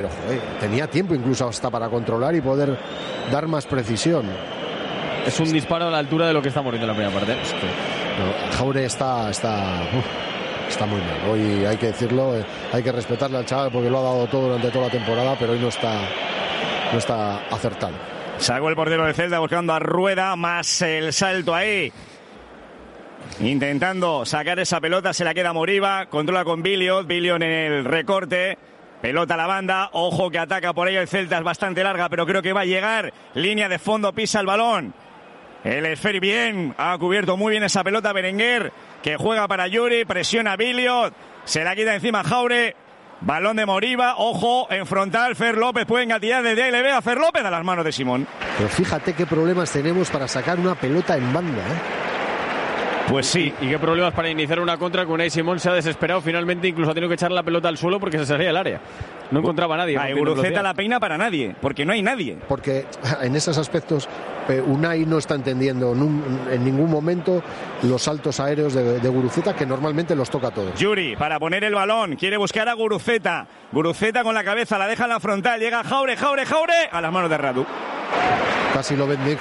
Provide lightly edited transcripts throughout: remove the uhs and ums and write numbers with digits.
Pero tenía tiempo incluso hasta para controlar y poder dar más precisión. Es un disparo a la altura de lo que estamos viendo en la primera parte. No, Jaure está muy mal. Hoy hay que decirlo, hay que respetarle al chaval porque lo ha dado todo durante toda la temporada, pero hoy no está acertado. Sacó el portero de Celta buscando a Rueda, más el salto ahí. Intentando sacar esa pelota, se la queda Moriba, controla con Billiot en el recorte. Pelota a la banda, ojo que ataca por ahí el Celta, es bastante larga, pero creo que va a llegar. Línea de fondo, pisa el balón. El Esferi bien, ha cubierto muy bien esa pelota Berenguer, que juega para Yuri, presiona a Billiot, se la quita encima Jaure. Balón de Moriba, ojo, en frontal, Fer López puede engatillar desde ahí, le ve a Fer López a las manos de Simón. Pero fíjate qué problemas tenemos para sacar una pelota en banda, Pues sí. ¿Y qué problemas para iniciar una contra que Unai Simón se ha desesperado? Finalmente incluso ha tenido que echar la pelota al suelo porque se salía del área. No encontraba a nadie. Guruceta la peina para nadie, porque no hay nadie. Porque en esos aspectos Unai no está entendiendo en ningún momento los saltos aéreos de Guruceta, que normalmente los toca a todos. Yuri, para poner el balón, quiere buscar a Guruceta. Guruceta con la cabeza, la deja en la frontal, llega Jaure, a las manos de Radu. Casi lo ven, Nick.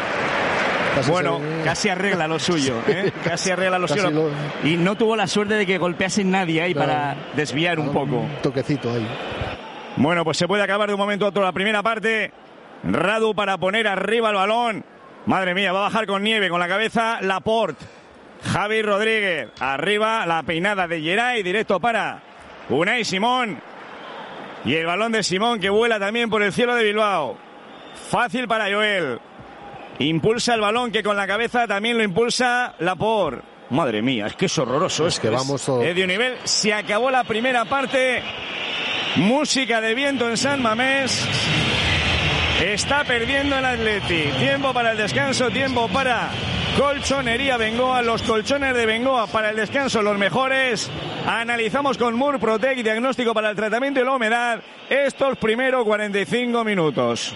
Casi arregla lo suyo, Casi arregla lo suyo. Y no tuvo la suerte de que golpease nadie ahí para desviar un poco. Un toquecito ahí. Bueno, pues se puede acabar de un momento a otro la primera parte. Radu para poner arriba el balón. Madre mía, va a bajar con nieve, con la cabeza Laporte. Javi Rodríguez, arriba la peinada de Geray, directo para Unai Simón. Y el balón de Simón que vuela también por el cielo de Bilbao. Fácil para Joel. Impulsa el balón que con la cabeza también lo impulsa Laporte. Madre mía, es que es horroroso. Es que vamos es de un nivel. Se acabó la primera parte. Música de viento en San Mamés. Está perdiendo el Atleti. Tiempo para el descanso, tiempo para Colchonería Bengoa. Los colchones de Bengoa para el descanso, los mejores. Analizamos con Murprotec, diagnóstico para el tratamiento de la humedad. Estos primeros 45 minutos.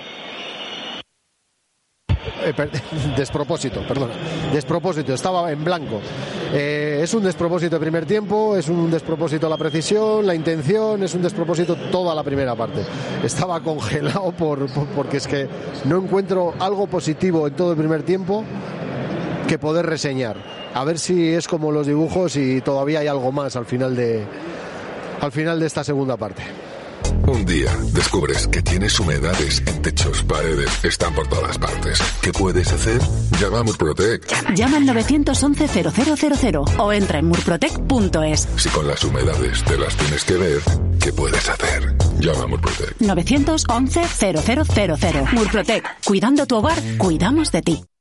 Despropósito, estaba en blanco. Es un despropósito el primer tiempo, es un despropósito la precisión, la intención, es un despropósito toda la primera parte. Estaba congelado porque es que no encuentro algo positivo en todo el primer tiempo que poder reseñar. A ver si es como los dibujos y todavía hay algo más al final de esta segunda parte. Un día descubres que tienes humedades en techos, paredes, están por todas partes. ¿Qué puedes hacer? Llama a Murprotec. Llama al 911-0000 o entra en murprotec.es. Si con las humedades te las tienes que ver, ¿qué puedes hacer? Llama a Murprotec. 911-0000. Murprotec. Cuidando tu hogar, cuidamos de ti.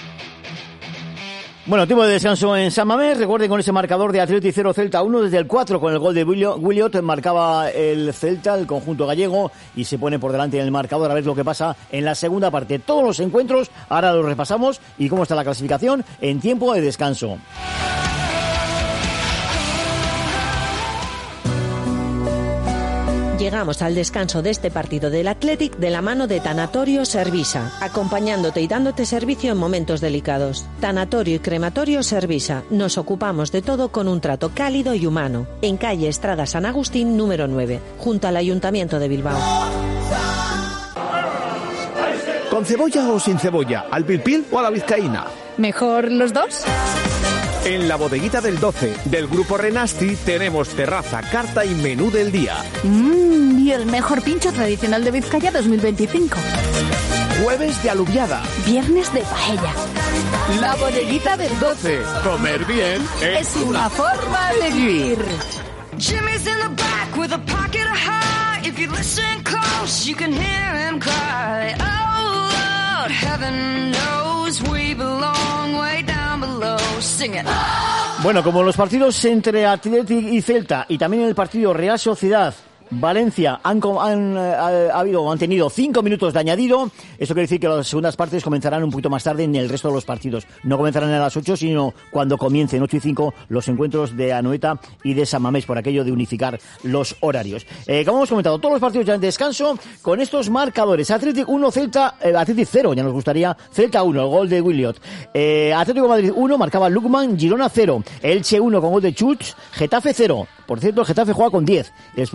Bueno, tiempo de descanso en San Mamés. Recuerden con ese marcador de Atleti 0 Celta 1 desde el 4 con el gol de Williot. Marcaba el Celta, el conjunto gallego, y se pone por delante en el marcador a ver lo que pasa en la segunda parte. Todos los encuentros, ahora los repasamos y cómo está la clasificación en tiempo de descanso. Llegamos al descanso de este partido del Athletic de la mano de Tanatorio Servisa, acompañándote y dándote servicio en momentos delicados. Tanatorio y Crematorio Servisa. Nos ocupamos de todo con un trato cálido y humano. En calle Estrada San Agustín, número 9, junto al Ayuntamiento de Bilbao. ¿Con cebolla o sin cebolla? ¿Al pil o a la vizcaína? ¿Mejor los dos? En la bodeguita del 12 del Grupo Renasti tenemos terraza, carta y menú del día. Y el mejor pincho tradicional de Vizcaya 2025. Jueves de alubiada. Viernes de paella. La bodeguita del 12. Comer bien es una forma de vivir. Jimmy's in the back with a pocket of high. If you listen close, you can hear him cry. Oh Lord, heaven knows we belong way down below. Sing it. Bueno, como los partidos entre Athletic y Celta y también el partido Real Sociedad Valencia han tenido 5 minutos de añadido. Esto quiere decir que las segundas partes comenzarán un poquito más tarde en el resto de los partidos. No comenzarán a las 8, sino cuando comiencen 8 y 5 los encuentros de Anoeta y de San Mamés, por aquello de unificar los horarios. Como hemos comentado, todos los partidos ya en descanso con estos marcadores. Athletic 1, Athletic 0, ya nos gustaría. Celta 1, el gol de Williot. Atlético de Madrid 1, marcaba Lukman. Girona 0, Elche 1 con gol de Chutz. Getafe 0. Por cierto, el Getafe juega con 10. Expulsión roja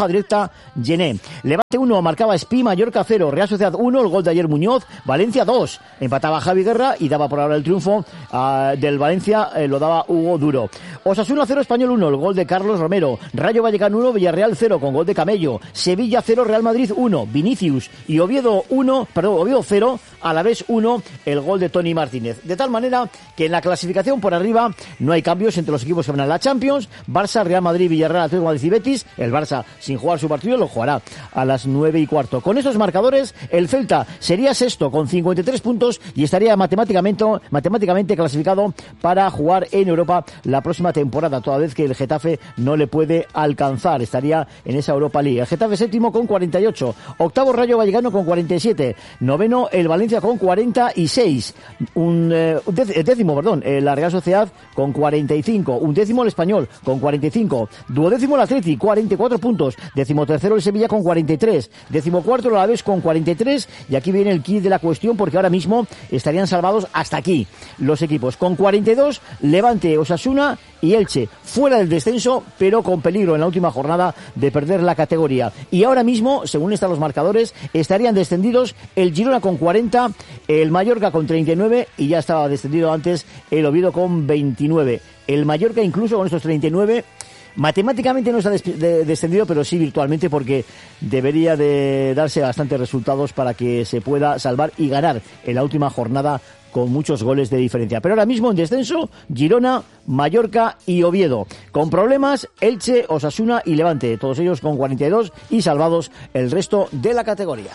baja directa Gené. Levante 1, marcaba Espí, Mallorca 0, Real Sociedad 1, el gol de ayer Muñoz, Valencia 2, empataba Javi Guerra y daba por ahora el triunfo del Valencia, lo daba Hugo Duro. Osasuna 0, Español 1, el gol de Carlos Romero, Rayo Vallecano 1, Villarreal 0 con gol de Camello, Sevilla 0, Real Madrid 1, Vinicius y Oviedo 0, Alavés 1, el gol de Toni Martínez. De tal manera que en la clasificación por arriba no hay cambios entre los equipos que van a la Champions. Barça, Real Madrid, Villarreal, Atlético de Madrid y Betis. El Barça, sin jugar su partido, lo jugará a las 9:15. Con estos marcadores, el Celta sería sexto con 53 puntos y estaría matemáticamente clasificado para jugar en Europa la próxima temporada, toda vez que el Getafe no le puede alcanzar. Estaría en esa Europa League. El Getafe séptimo con 48. Octavo Rayo Vallecano con 47. Noveno el Valencia con 46. Décimo, la Real Sociedad con 45. Undécimo el Español con 45. Duodécimo el Atleti, 44 puntos. Decimotercero el Sevilla con 43. Decimocuarto el Alavés con 43. Y aquí viene el kit de la cuestión, porque ahora mismo estarían salvados hasta aquí los equipos. Con 42, Levante, Osasuna y Elche, fuera del descenso, pero con peligro en la última jornada de perder la categoría. Y ahora mismo, según están los marcadores, estarían descendidos el Girona con 40, el Mallorca con 39 y ya estaba descendido antes el Oviedo con 29. El Mallorca, incluso con estos 39, matemáticamente no está descendido, pero sí virtualmente, porque debería de darse bastantes resultados para que se pueda salvar y ganar en la última jornada con muchos goles de diferencia. Pero ahora mismo en descenso, Girona, Mallorca y Oviedo. Con problemas, Elche, Osasuna y Levante. Todos ellos con 42 y salvados el resto de la categoría.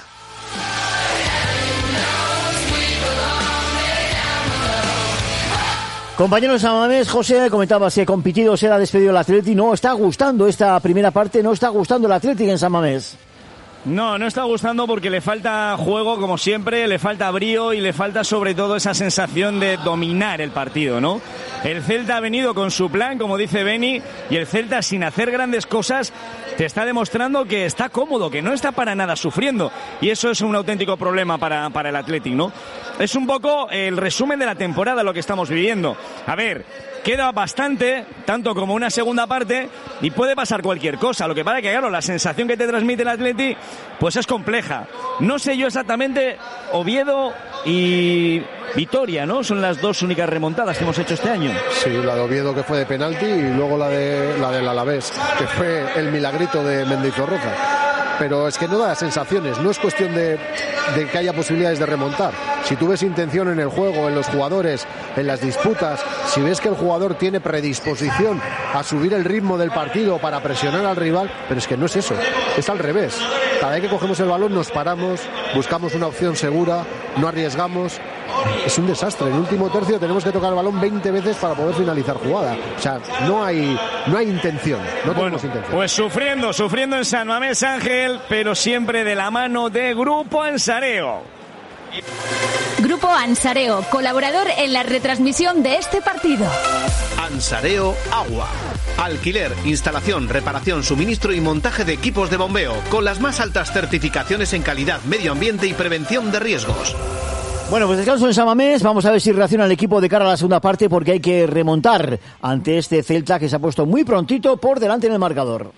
Compañeros Samamés, José, comentaba si competido será despedido el Atleti. No está gustando esta primera parte, no está gustando el Atleti en Samamés. No está gustando porque le falta juego, como siempre, le falta brío y le falta sobre todo esa sensación de dominar el partido, ¿no? El Celta ha venido con su plan, como dice Beni, y el Celta, sin hacer grandes cosas, te está demostrando que está cómodo, que no está para nada sufriendo, y eso es un auténtico problema para el Athletic, ¿no? Es un poco el resumen de la temporada lo que estamos viviendo. A ver, queda bastante, tanto como una segunda parte, y puede pasar cualquier cosa. Lo que pasa es que, claro, la sensación que te transmite el Athletic, pues es compleja. No sé yo exactamente, Oviedo y Vitoria, ¿no? Son las dos únicas remontadas que hemos hecho este año. Sí, la de Oviedo, que fue de penalti, y luego la del Alavés, que fue el milagrito de Mendizorroza. Pero es que no da sensaciones, no es cuestión de que haya posibilidades de remontar. Si tú ves intención en el juego, en los jugadores, en las disputas, si ves que el jugador tiene predisposición a subir el ritmo del partido para presionar al rival, pero es que no es eso, es al revés. Cada vez que cogemos el balón nos paramos, buscamos una opción segura, no arriesgamos. Es un desastre. En el último tercio tenemos que tocar el balón 20 veces para poder finalizar jugada. O sea, no hay intención. No tenemos intención. Pues sufriendo en San Mamés, Ángel, pero siempre de la mano de Grupo Ansareo. Grupo Ansareo, colaborador en la retransmisión de este partido. Ansareo Agua. Alquiler, instalación, reparación, suministro y montaje de equipos de bombeo, con las más altas certificaciones en calidad, medio ambiente y prevención de riesgos. Bueno, pues descanso en San Mamés. Vamos a ver si reacciona el equipo de cara a la segunda parte, porque hay que remontar ante este Celta que se ha puesto muy prontito por delante en el marcador.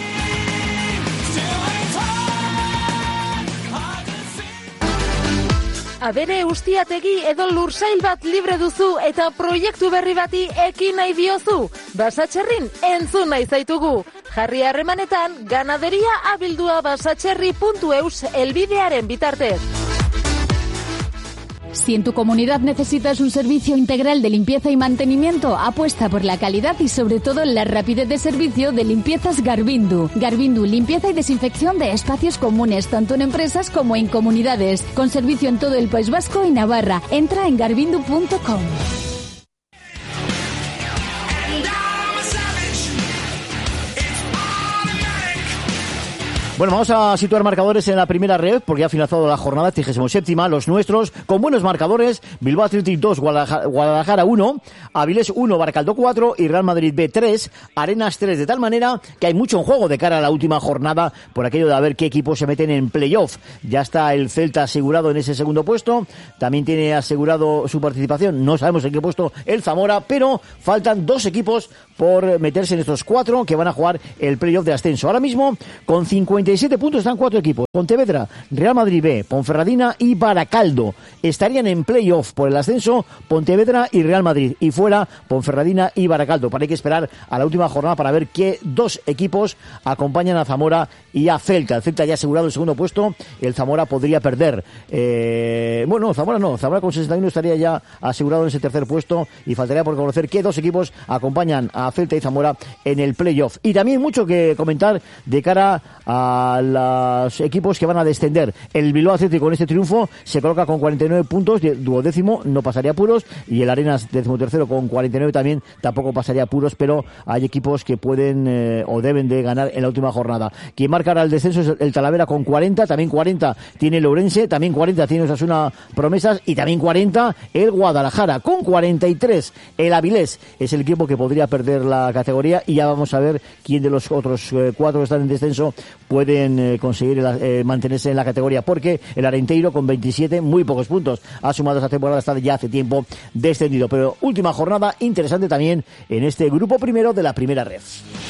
Abere ustiategi edo lursail bat libre duzu eta proiektu berri bati ekin nahi diozu. Basatxerrin entzun nahi zaitugu. Jarri harremanetan ganaderia@basatxerri.eus elbidearen bitartez. Si en tu comunidad necesitas un servicio integral de limpieza y mantenimiento, apuesta por la calidad y sobre todo la rapidez de servicio de Limpiezas Garbindu. Garbindu, limpieza y desinfección de espacios comunes, tanto en empresas como en comunidades. Con servicio en todo el País Vasco y Navarra. Entra en garbindu.com. Bueno, vamos a situar marcadores en la primera red, porque ha finalizado la jornada 37ª, los nuestros, con buenos marcadores: Bilbao Athletic 2, Guadalajara 1, Avilés 1, Baracaldo 4 y Real Madrid B 3, Arenas 3, de tal manera que hay mucho en juego de cara a la última jornada, por aquello de a ver qué equipos se meten en playoff. Ya está el Celta asegurado en ese segundo puesto, también tiene asegurado su participación, no sabemos en qué puesto el Zamora, pero faltan 2 equipos por meterse en estos 4 que van a jugar el playoff de ascenso. Ahora mismo, con 57 puntos están 4 equipos: Pontevedra, Real Madrid B, Ponferradina y Baracaldo. Estarían en playoff por el ascenso Pontevedra y Real Madrid, y fuera Ponferradina y Baracaldo. Para hay que esperar a la última jornada para ver qué 2 equipos acompañan a Zamora y a Celta. El Celta ya ha asegurado el segundo puesto, el Zamora podría perder. Zamora con 61 estaría ya asegurado en ese tercer puesto, y faltaría por conocer qué 2 equipos acompañan a Celta y Zamora en el playoff. Y también mucho que comentar de cara a los equipos que van a descender. El Bilbao Athletic, con este triunfo, se coloca con 49 puntos, duodécimo, no pasaría apuros, y el Arenas, 13º, con 49 también tampoco pasaría apuros, pero hay equipos que pueden o deben de ganar en la última jornada. Quien marca ahora el descenso es el Talavera con 40, también 40 tiene el Ourense, también 40 tiene Osasuna Promesas, y también 40 el Guadalajara. Con 43 el Avilés es el equipo que podría perder la categoría, y ya vamos a ver quién de los otros 4 que están en descenso pueden conseguir mantenerse en la categoría, porque el Arenteiro, con 27, muy pocos puntos, ha sumado esta temporada, está ya hace tiempo descendido. Pero última jornada interesante también en este grupo primero de la primera red.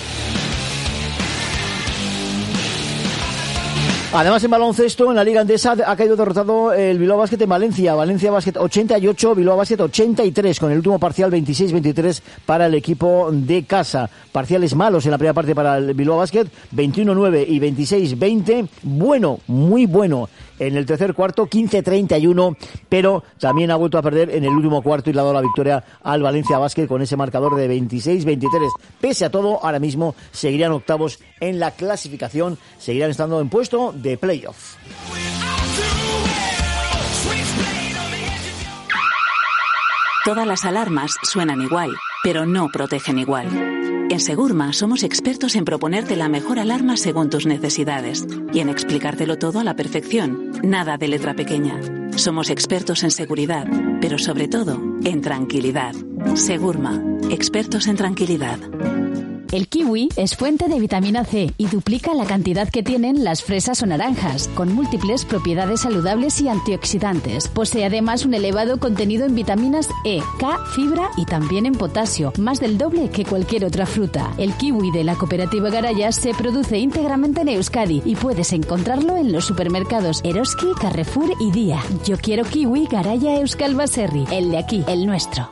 Además, en baloncesto, en la Liga Endesa, ha caído derrotado el Bilbao Basket en Valencia. Valencia Basket 88, Bilbao Basket 83, con el último parcial 26-23 para el equipo de casa. Parciales malos en la primera parte para el Bilbao Basket, 21-9 y 26-20. Bueno, muy bueno en el tercer cuarto, 15-31, pero también ha vuelto a perder en el último cuarto y le ha dado la victoria al Valencia Basket con ese marcador de 26-23. Pese a todo, ahora mismo seguirían octavos en la clasificación, seguirán estando en puesto de playoff. Todas las alarmas suenan igual, pero no protegen igual. En Segurma somos expertos en proponerte la mejor alarma según tus necesidades y en explicártelo todo a la perfección, nada de letra pequeña. Somos expertos en seguridad, pero sobre todo en tranquilidad. Segurma, expertos en tranquilidad. El kiwi es fuente de vitamina C y duplica la cantidad que tienen las fresas o naranjas, con múltiples propiedades saludables y antioxidantes. Posee además un elevado contenido en vitaminas E, K, fibra y también en potasio, más del doble que cualquier otra fruta. El kiwi de la cooperativa Garaya se produce íntegramente en Euskadi y puedes encontrarlo en los supermercados Eroski, Carrefour y Día. Yo quiero kiwi Garaya Euskal Baserri, el de aquí, el nuestro.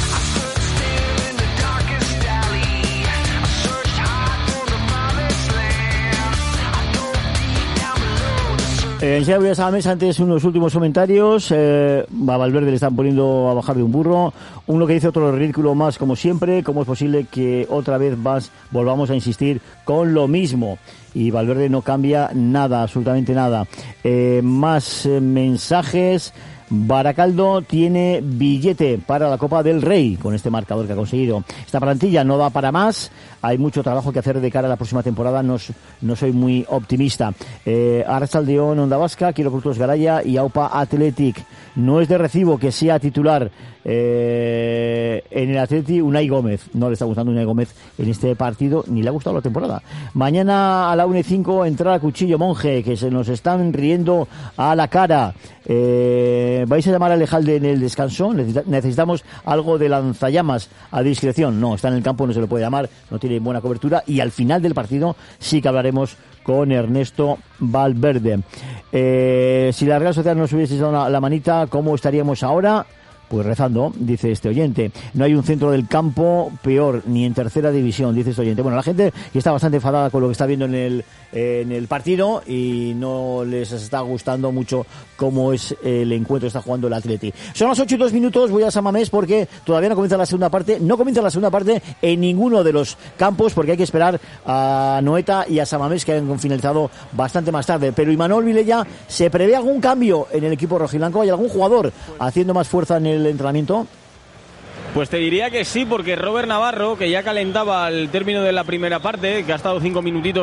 Ya voy a la mesa antes unos últimos comentarios. A Valverde le están poniendo a bajar de un burro. Uno que dice otro ridículo más, como siempre. ¿Cómo es posible que otra vez más volvamos a insistir con lo mismo? Y Valverde no cambia nada, absolutamente nada. Más mensajes. Baracaldo tiene billete para la Copa del Rey con este marcador que ha conseguido. Esta plantilla no da para más. Hay mucho trabajo que hacer de cara a la próxima temporada. No soy muy optimista. Arrachaldeón, Onda Vasca, Quiero Cultos Garaya y Aupa Athletic. No es de recibo que sea titular en el Athletic Unai Gómez. No le está gustando Unai Gómez en este partido, ni le ha gustado la temporada. Mañana a la 1:05 entrará a Cuchillo Monje, que se nos están riendo a la cara. ¿Vais a llamar a Alejalde en el descanso? Necesitamos algo de lanzallamas a discreción. No, está en el campo, no se le puede llamar, no tiene buena cobertura, y al final del partido sí que hablaremos con Ernesto Valverde. Si la Real Sociedad nos hubiese dado la manita, ¿cómo estaríamos ahora? Pues rezando, dice este oyente. No hay un centro del campo peor, ni en tercera división, dice este oyente. Bueno, la gente está bastante enfadada con lo que está viendo en el partido y no les está gustando mucho cómo es el encuentro que está jugando el Atleti. Son las 8:02, voy a San Mamés porque todavía no comienza la segunda parte. No comienza la segunda parte en ninguno de los campos porque hay que esperar a Noeta y a San Mamés, que han finalizado bastante más tarde. Pero Imanol Vilella, ¿se prevé algún cambio en el equipo rojiblanco? ¿Hay algún jugador haciendo más fuerza en el entrenamiento? Pues te diría que sí, porque Robert Navarro, que ya calentaba al término de la primera parte, que ha estado 5 minutitos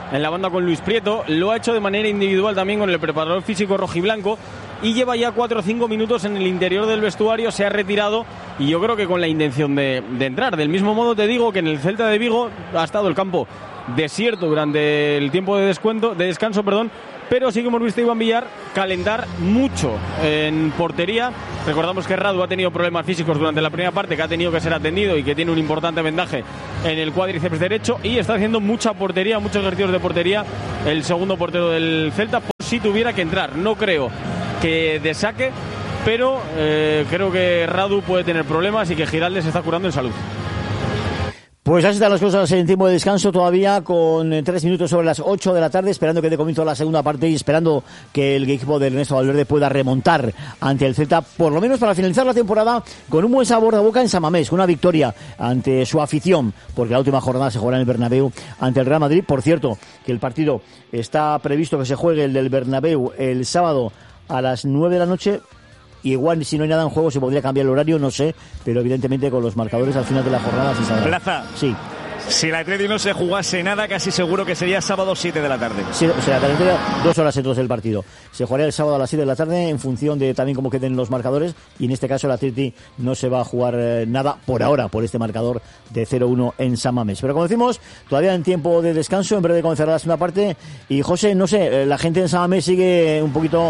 en la banda con Luis Prieto, lo ha hecho de manera individual también con el preparador físico rojiblanco y lleva ya 4 o 5 minutos en el interior del vestuario, se ha retirado y yo creo que con la intención de entrar. Del mismo modo te digo que en el Celta de Vigo ha estado el campo desierto durante el tiempo de descanso, pero sí que hemos visto a Iván Villar calentar mucho en portería. Recordamos que Radu ha tenido problemas físicos durante la primera parte, que ha tenido que ser atendido y que tiene un importante vendaje en el cuádriceps derecho, y está haciendo mucha portería, muchos ejercicios de portería el segundo portero del Celta, por si tuviera que entrar. No creo que de saque, pero creo que Radu puede tener problemas y que Giraldes se está curando en salud. Pues así están las cosas en tiempo de descanso todavía, con 3 minutos sobre las 8 de la tarde, esperando que dé comienzo la segunda parte y esperando que el equipo de Ernesto Valverde pueda remontar ante el Celta, por lo menos para finalizar la temporada con un buen sabor de boca en San Mamés, con una victoria ante su afición, porque la última jornada se jugará en el Bernabéu ante el Real Madrid. Por cierto, que el partido está previsto que se juegue, el del Bernabéu, el sábado a las 9 de la noche. Y igual, si no hay nada en juego, se podría cambiar el horario, no sé, pero evidentemente con los marcadores al final de la jornada se sabrá. Plaza. Sí. Si la Atleti no se jugase nada, casi seguro que sería sábado 7 de la tarde. Sí, o sea, tendría 2 horas entonces del partido. Se jugaría el sábado a las 7 de la tarde en función de también cómo queden los marcadores, y en este caso el Atleti no se va a jugar nada por ahora, por este marcador de 0-1 en San Mamés. Pero como decimos, todavía en tiempo de descanso, en breve comenzará la segunda parte. Y José, no sé, la gente en San Mamés sigue un poquito...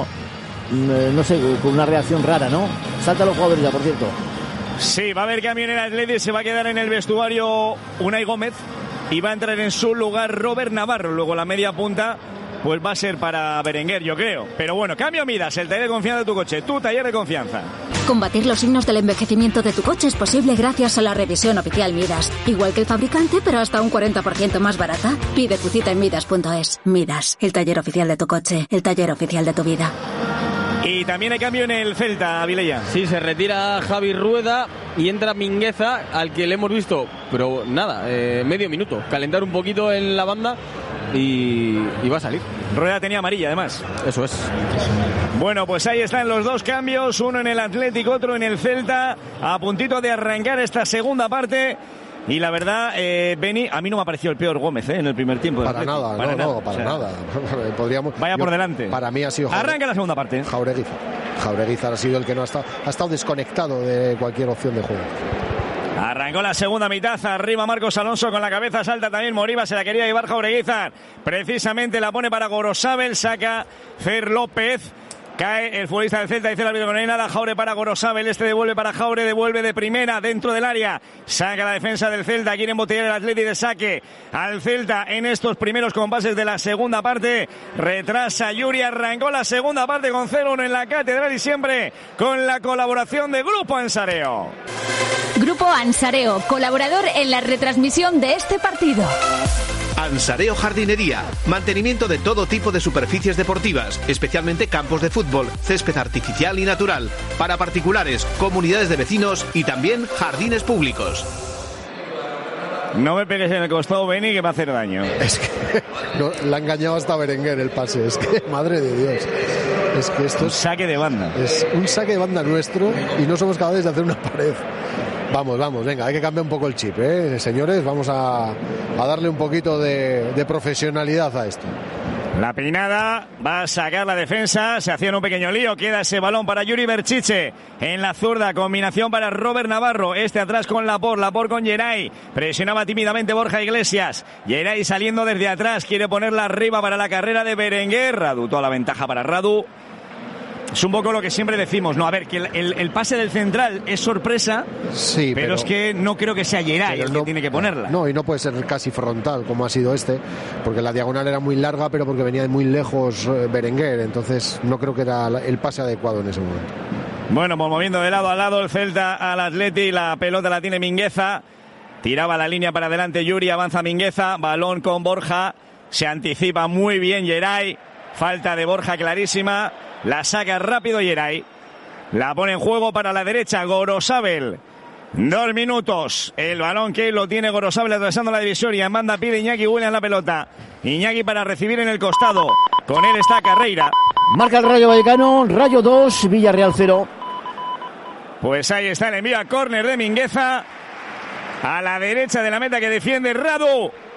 no sé, con una reacción rara, ¿no? Saltan los jugadores ya, por cierto. Sí, va a haber cambio en el Atleti, se va a quedar en el vestuario Unai Gómez y va a entrar en su lugar Robert Navarro. Luego la media punta pues va a ser para Berenguer, yo creo. Pero bueno, cambio Midas, el taller de confianza de tu coche, tu taller de confianza. Combatir los signos del envejecimiento de tu coche es posible gracias a la revisión oficial Midas. Igual que el fabricante, pero hasta un 40% más barata. Pide tu cita en Midas.es. Midas, el taller oficial de tu coche, el taller oficial de tu vida. Y también hay cambio en el Celta, Vilella. Sí, se retira Javi Rueda y entra Mingueza, al que le hemos visto, pero nada, medio minuto, calentar un poquito en la banda y va a salir. Rueda tenía amarilla, además. Eso es. Bueno, pues ahí están los dos cambios, uno en el Atlético, otro en el Celta, a puntito de arrancar esta segunda parte. Y la verdad, Beni, a mí no me ha parecido el peor Gómez en el primer tiempo. Para nada. Podríamos, vaya por delante. Para mí ha sido Arranca la segunda parte. Jaureguizar ha sido el que no ha estado desconectado de cualquier opción de juego. Arrancó la segunda mitad, arriba Marcos Alonso con la cabeza, salta también Moriba, se la quería llevar Jaureguizar. Precisamente la pone para Gorosabel, saca Fer López. Cae el futbolista del Celta, dice el árbitro que no hay nada. Jaure para Gorosabel, este devuelve para Jaure, devuelve de primera dentro del área. Saca la defensa del Celta, quiere embotellar el Atleti de saque al Celta en estos primeros compases de la segunda parte. Retrasa Yuri, arrancó la segunda parte con 0-1 en la Catedral y siempre con la colaboración de Grupo Ansareo. Grupo Ansareo, colaborador en la retransmisión de este partido. Ansareo Jardinería, mantenimiento de todo tipo de superficies deportivas, especialmente campos de fútbol, césped artificial y natural, para particulares, comunidades de vecinos y también jardines públicos. No me pegues en el costado, Beni, que va a hacer daño. Es que no, la ha engañado hasta Berenguer el pase, es que, madre de Dios. Es que esto es un saque de banda. Es un saque de banda nuestro y no somos capaces de hacer una pared. Vamos, venga, hay que cambiar un poco el chip, señores, vamos a darle un poquito de profesionalidad a esto. La peinada va a sacar la defensa, se hacía un pequeño lío, queda ese balón para Yuri Berchiche en la zurda, combinación para Robert Navarro, este atrás con Laporte con Geray, presionaba tímidamente Borja Iglesias, Geray saliendo desde atrás, quiere ponerla arriba para la carrera de Berenguer, Radu, toda la ventaja para Radu. Es un poco lo que siempre decimos, ¿no? A ver, que el pase del central es sorpresa, sí, pero es que no creo que sea Geray el que tiene que ponerla. No, y no puede ser casi frontal como ha sido porque la diagonal era muy larga, pero porque venía de muy lejos Berenguer, entonces no creo que era el pase adecuado en ese momento. Bueno, pues moviendo de lado a lado el Celta al Atleti, la pelota la tiene Mingueza, tiraba la línea para adelante Yuri, avanza Mingueza, balón con Borja, se anticipa muy bien Geray, falta de Borja clarísima. La saca rápido Geray. La pone en juego para la derecha Gorosabel. 2 minutos. El balón que lo tiene Gorosabel atravesando la divisoria. En banda pide Iñaki Williams la pelota. Iñaki para recibir en el costado. Con él está Carreira. Marca el Rayo Vallecano. Rayo 2, Villarreal 0. Pues ahí está el envío a córner de Mingueza. A la derecha de la meta que defiende Radu.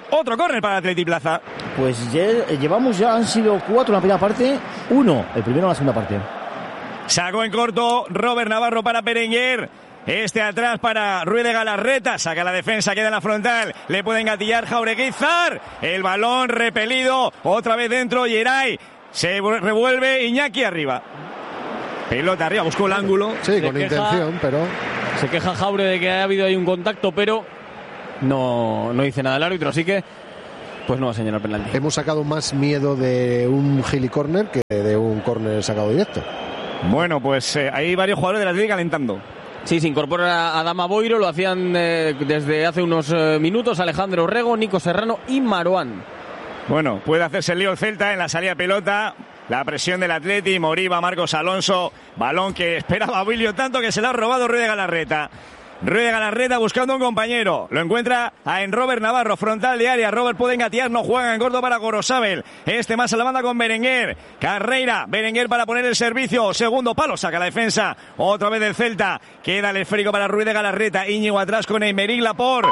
Otro córner para Atleti Plaza. Pues ya han sido 4 en la primera parte, 1 el primero en la segunda parte. Sacó en corto Robert Navarro para Berenguer. Este atrás para Ruiz de Galarreta. Saca la defensa, queda en la frontal. Le puede engatillar Jaureguizar. El balón repelido. Otra vez dentro Geray. Se revuelve Iñaki arriba. Pelota arriba, buscó el ángulo. Sí, con intención, pero... Se queja Jaure de que ha habido ahí un contacto, pero no dice nada el árbitro, así que pues no va a señalar penalti. Hemos sacado más miedo de un gili-córner que de un córner sacado directo. Bueno, pues hay varios jugadores de la Liga calentando. Sí, se incorpora Adama Boiro, lo hacían desde hace unos minutos Alejandro Orrego, Nico Serrano y Marouane. Bueno, puede hacerse el lío el Celta en la salida de pelota. La presión del Atleti, Moriba, Marcos Alonso, balón que esperaba Bilio tanto que se lo ha robado Ruiz de Galarreta. Ruiz de Galarreta buscando un compañero, lo encuentra en Robert Navarro, frontal de área. Robert puede engatear, no juega en corto para Gorosabel. Este más a la banda con Berenguer. Carreira, Berenguer para poner el servicio. Segundo palo, saca la defensa. Otra vez del Celta. Queda el esférico para Ruiz de Galarreta. Íñigo atrás con Aymeric Laporte.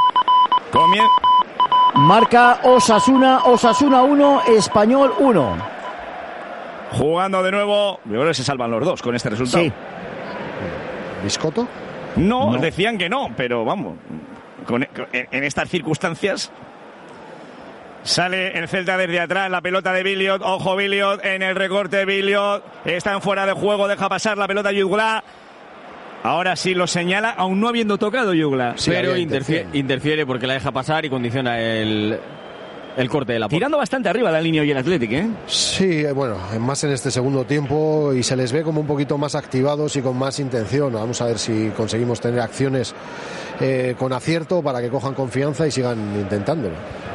Marca Osasuna 1, Español 1. Jugando de nuevo, yo creo que se salvan los dos con este resultado. Sí. ¿Biscotto? No, decían que no, pero vamos, en estas circunstancias sale el Celta desde atrás, la pelota de Billiot, ojo Billiot, en el recorte Billiot, está en fuera de juego, deja pasar la pelota Yugla. Ahora sí lo señala, aún no habiendo tocado Yugla. Sí, pero interfiere porque la deja pasar y condiciona el corte de la puerta. Tirando bastante arriba la línea hoy el Athletic, ¿eh? Sí, bueno, más en este segundo tiempo y se les ve como un poquito más activados y con más intención. Vamos a ver si conseguimos tener acciones con acierto para que cojan confianza y sigan intentándolo.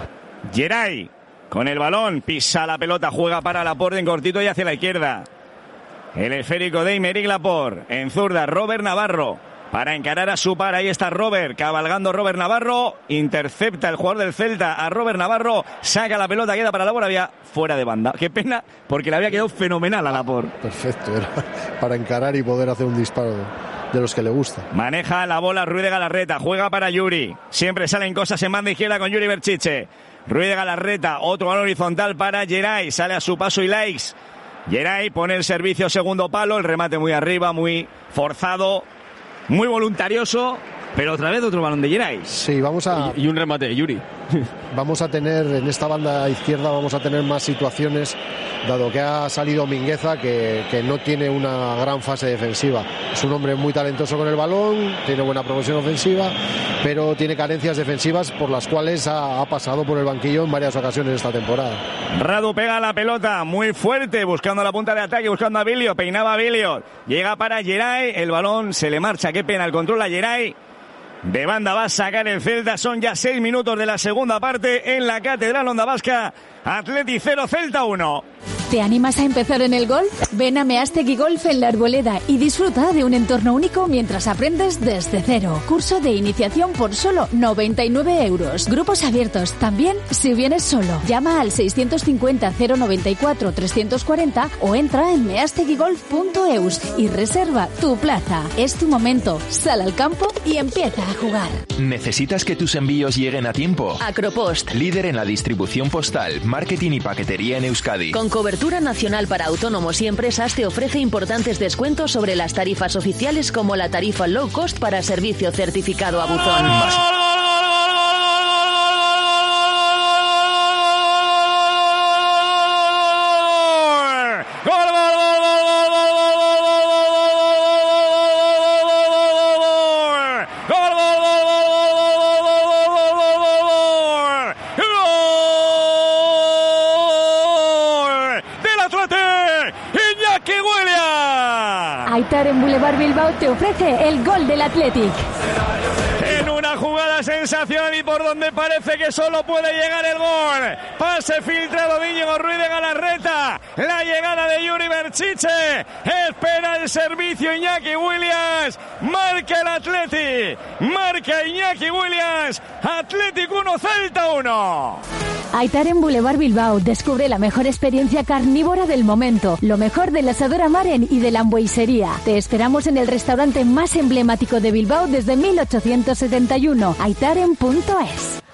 Geray con el balón, pisa la pelota, juega para Laporte en cortito y hacia la izquierda. El esférico de Aymeric Laporte, en zurda, Robert Navarro. Para encarar a su par, ahí está Robert, cabalgando Robert Navarro, intercepta el jugador del Celta a Robert Navarro, saca la pelota, queda para Laporte, había fuera de banda. Qué pena, porque le había quedado fenomenal a Laporte. Perfecto, era para encarar y poder hacer un disparo de los que le gusta. Maneja la bola Ruiz de Galarreta, juega para Yuri, siempre salen cosas en banda izquierda con Yuri Berchiche. Ruiz de Galarreta, otro balón horizontal para Geray, sale a su paso y Likes. Geray pone el servicio segundo palo, el remate muy arriba, muy forzado. Muy voluntarioso, pero otra vez otro balón de Geray. Sí, vamos a... Y un remate de Yuri. Vamos a tener, en esta banda izquierda, vamos a tener más situaciones, dado que ha salido Mingueza, que no tiene una gran fase defensiva. Es un hombre muy talentoso con el balón, tiene buena progresión ofensiva, pero tiene carencias defensivas por las cuales ha pasado por el banquillo en varias ocasiones esta temporada. Radu pega la pelota muy fuerte, buscando la punta de ataque, buscando a Bilio, peinaba a Bilio, llega para Geray, el balón se le marcha, qué pena, el control a Geray. De banda va a sacar el Celta, son ya 6 minutos de la segunda parte en la Catedral Onda Vasca. Atleti 0, Celta 1. ¿Te animas a empezar en el golf? Ven a Meastegui Golf en La Arboleda y disfruta de un entorno único mientras aprendes desde cero. Curso de iniciación por solo 99 euros. Grupos abiertos también si vienes solo. Llama al 650 094 340 o entra en measteguigolf.eus y reserva tu plaza. Es tu momento. Sal al campo y empieza a jugar. ¿Necesitas que tus envíos lleguen a tiempo? Acropost. Líder en la distribución postal, marketing y paquetería en Euskadi. Con cobertura nacional para autónomos y empresas te ofrece importantes descuentos sobre las tarifas oficiales como la tarifa low cost para servicio certificado a buzón. Aitar en Boulevard Bilbao te ofrece el gol del Athletic. En una jugada sensacional y por donde parece que solo puede llegar el gol. Pase filtrado de Íñigo Ruiz de Galarreta. La llegada de Yuri Berchiche. Espera el servicio Iñaki Williams. Marca el Athletic. Marca Iñaki Williams. Athletic 1, Celta 1. Aitar en Boulevard Bilbao descubre la mejor experiencia carnívora del momento, lo mejor del asador Amaren y de la hamburguesería. Te esperamos en el restaurante más emblemático de Bilbao desde 1871, aitaren.es.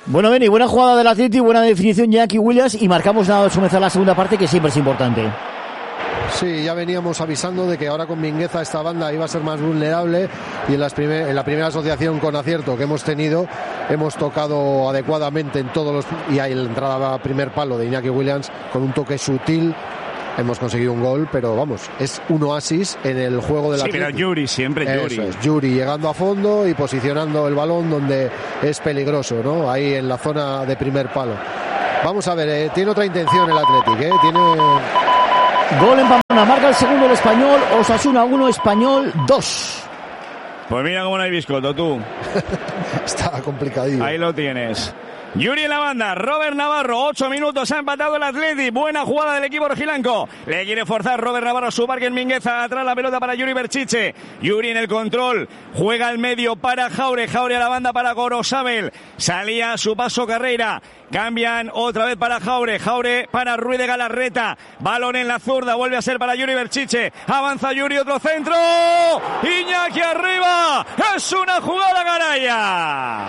Bueno, Beni, buena jugada del Atleti, buena definición Iñaki Williams y marcamos nada de comenzar la segunda parte, que siempre es importante. Sí, ya veníamos avisando de que ahora con Mingueza esta banda iba a ser más vulnerable y en la primera asociación con acierto que hemos tenido hemos tocado adecuadamente en todos los... y ahí la entrada a primer palo de Iñaki Williams con un toque sutil. Hemos conseguido un gol, pero vamos, es un oasis en el juego del Atlético. Sí, pero Yuri, siempre Yuri. Eso es, Yuri llegando a fondo y posicionando el balón donde es peligroso, ¿no? Ahí en la zona de primer palo. Vamos a ver, tiene otra intención el Atlético, tiene... Gol en Pamplona, marca el segundo el Español, Osasuna 1, Español 2. Pues mira cómo no hay biscoto, tú. Está complicadillo. Ahí lo tienes. Yuri en la banda, Robert Navarro, 8 minutos, ha empatado el Atleti, buena jugada del equipo rojilanco, le quiere forzar Robert Navarro su parque en Mingueza, atrás la pelota para Yuri Berchiche, Yuri en el control, juega al medio para Jaure, Jaure a la banda para Gorosabel, salía a su paso Carreira, cambian otra vez para Jaure, Jaure para Ruiz de Galarreta, balón en la zurda, vuelve a ser para Yuri Berchiche, avanza Yuri, otro centro, Iñaki arriba, es una jugada Garaya.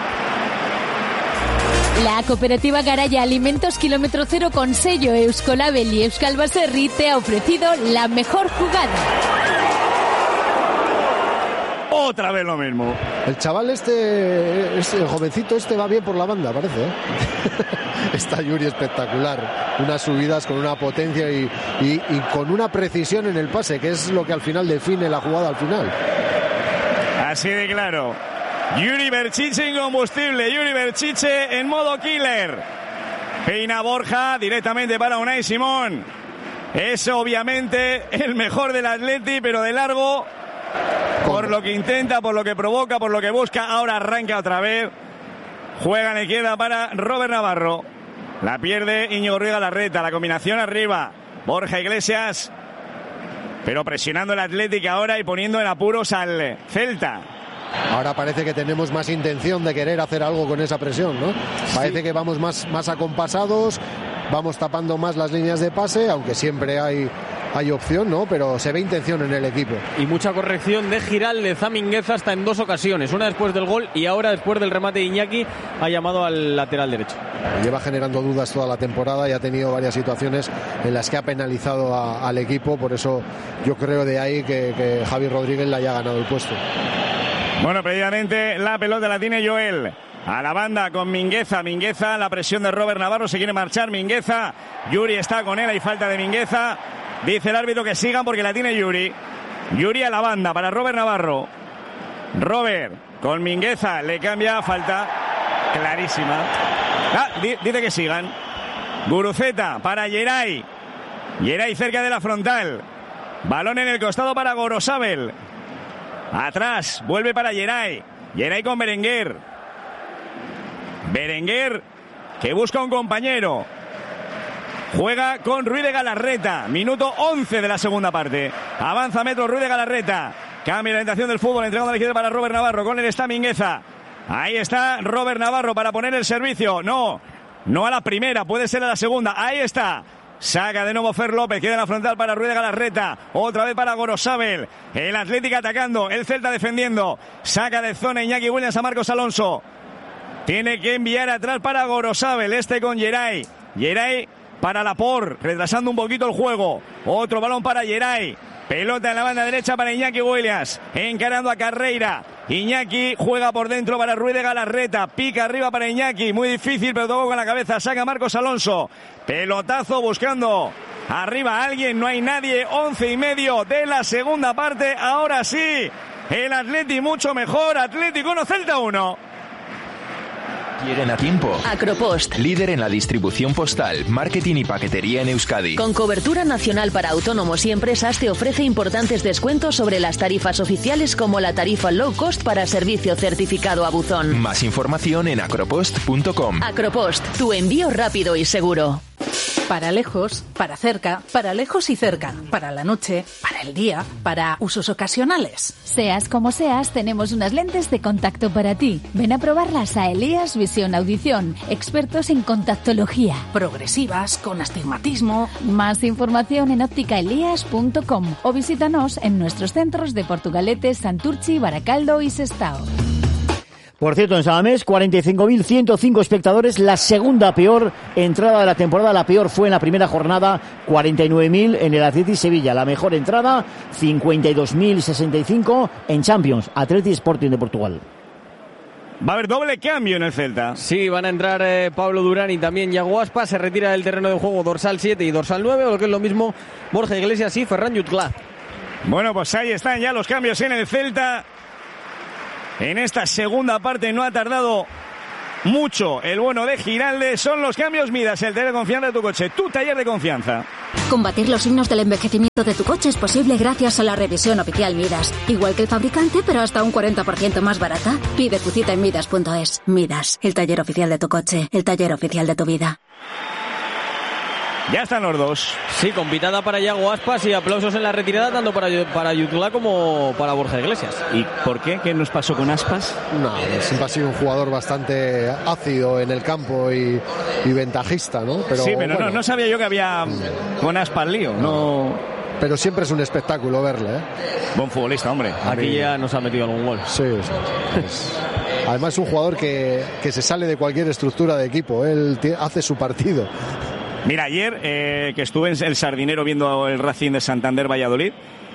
La cooperativa Garaya Alimentos Kilómetro Cero con sello Euskolabel y Euskal Baserri te ha ofrecido la mejor jugada. Otra vez lo mismo. El chaval el jovencito va bien por la banda, parece, ¿eh? Está Yuri espectacular. Unas subidas con una potencia y con una precisión en el pase, que es lo que al final define la jugada al final. Así de claro. Yuri Berchiche incombustible, Yuri Berchiche en modo killer. Peina Borja directamente para Unai Simón. Es obviamente el mejor del Atleti, pero de largo, por lo que intenta, por lo que provoca, por lo que busca. Ahora arranca otra vez. Juega en la izquierda para Robert Navarro. La pierde Íñigo Ruiz Galarreta. La combinación arriba. Borja Iglesias. Pero presionando el Atleti ahora y poniendo en apuros al Celta. Ahora parece que tenemos más intención de querer hacer algo con esa presión, ¿no? Parece que vamos más acompasados, vamos tapando más las líneas de pase, aunque siempre hay opción, ¿no? Pero se ve intención en el equipo. Y mucha corrección de Giraldez a Mingueza hasta en 2 ocasiones, una después del gol y ahora después del remate de Iñaki ha llamado al lateral derecho. Lleva generando dudas toda la temporada y ha tenido varias situaciones en las que ha penalizado al equipo, por eso yo creo de ahí que Javi Rodríguez le haya ganado el puesto. Bueno, previamente la pelota la tiene Joel. A la banda con Mingueza. Mingueza, la presión de Robert Navarro. Se quiere marchar Mingueza. Yuri está con él. Hay falta de Mingueza. Dice el árbitro que sigan porque la tiene Yuri. Yuri a la banda para Robert Navarro. Robert con Mingueza. Le cambia. Falta clarísima. Dice que sigan. Guruceta para Yeray. Yeray cerca de la frontal. Balón en el costado para Gorosabel. Atrás, vuelve para Yeray. Yeray con Berenguer. Berenguer que busca un compañero. Juega con Ruiz de Galarreta. Minuto 11 de la segunda parte. Avanza metro Ruiz de Galarreta. Cambia la orientación del fútbol. Entregando a la izquierda para Robert Navarro. Con él está Mingueza. Ahí está Robert Navarro para poner el servicio. No a la primera, puede ser a la segunda. Ahí está. Saca de nuevo Fer López, queda en la frontal para Ruiz de Galarreta, otra vez para Gorosabel, el Atlético atacando, el Celta defendiendo, saca de zona Iñaki Williams a Marcos Alonso, tiene que enviar atrás para Gorosabel, con Yeray, Yeray para Laporte, retrasando un poquito el juego, otro balón para Yeray, pelota en la banda derecha para Iñaki Williams, encarando a Carreira, Iñaki juega por dentro para Ruiz de Galarreta, pica arriba para Iñaki, muy difícil pero tocó con la cabeza, saca Marcos Alonso, pelotazo buscando arriba a alguien, no hay nadie, 11:30 de la segunda parte, ahora sí, el Atleti mucho mejor, Atlético 1, Celta 1. Lleguen a tiempo. Acropost. Líder en la distribución postal, marketing y paquetería en Euskadi. Con cobertura nacional para autónomos y empresas te ofrece importantes descuentos sobre las tarifas oficiales como la tarifa low cost para servicio certificado a buzón. Más información en acropost.com. Acropost, tu envío rápido y seguro. Para lejos, para cerca, para lejos y cerca, para la noche, para el día, para usos ocasionales. Seas como seas, tenemos unas lentes de contacto para ti. Ven a probarlas a Elías Visión Audición, expertos en contactología. Progresivas, con astigmatismo. Más información en ópticaelías.com o visítanos en nuestros centros de Portugalete, Santurchi, Baracaldo y Sestao. Por cierto, en Samamés, 45.105 espectadores, la segunda peor entrada de la temporada. La peor fue en la primera jornada, 49.000 en el Athletic Sevilla. La mejor entrada, 52.065 en Champions, Athletic Sporting de Portugal. Va a haber doble cambio en el Celta. Sí, van a entrar Pablo Durán y también Yago Aspas. Se retira del terreno de juego dorsal 7 y dorsal 9, o lo que es lo mismo, Borja Iglesias y Ferran Jutgla. Bueno, pues ahí están ya los cambios en el Celta. En esta segunda parte no ha tardado mucho el bueno de Giralde. Son los cambios Midas, el taller de confianza de tu coche, tu taller de confianza. Combatir los signos del envejecimiento de tu coche es posible gracias a la revisión oficial Midas. Igual que el fabricante, pero hasta un 40% más barata. Pide tu cita en Midas.es. Midas, el taller oficial de tu coche, el taller oficial de tu vida. Ya están los dos. Sí, con pitada para Yago Aspas y aplausos en la retirada tanto para Jutgla como para Borja Iglesias. ¿Y por qué? ¿Qué nos pasó con Aspas? No, siempre ha sido un jugador bastante ácido en el campo y ventajista, ¿no? Pero, sí, pero bueno, no sabía yo que había con Aspas lío, no. Pero siempre es un espectáculo verle, ¿eh? Buen futbolista, hombre. Aquí ya nos ha metido algún gol. Sí, además es un jugador que se sale de cualquier estructura de equipo. Él hace su partido. Mira, ayer que estuve en el Sardinero viendo el Racing de Santander Valladolid,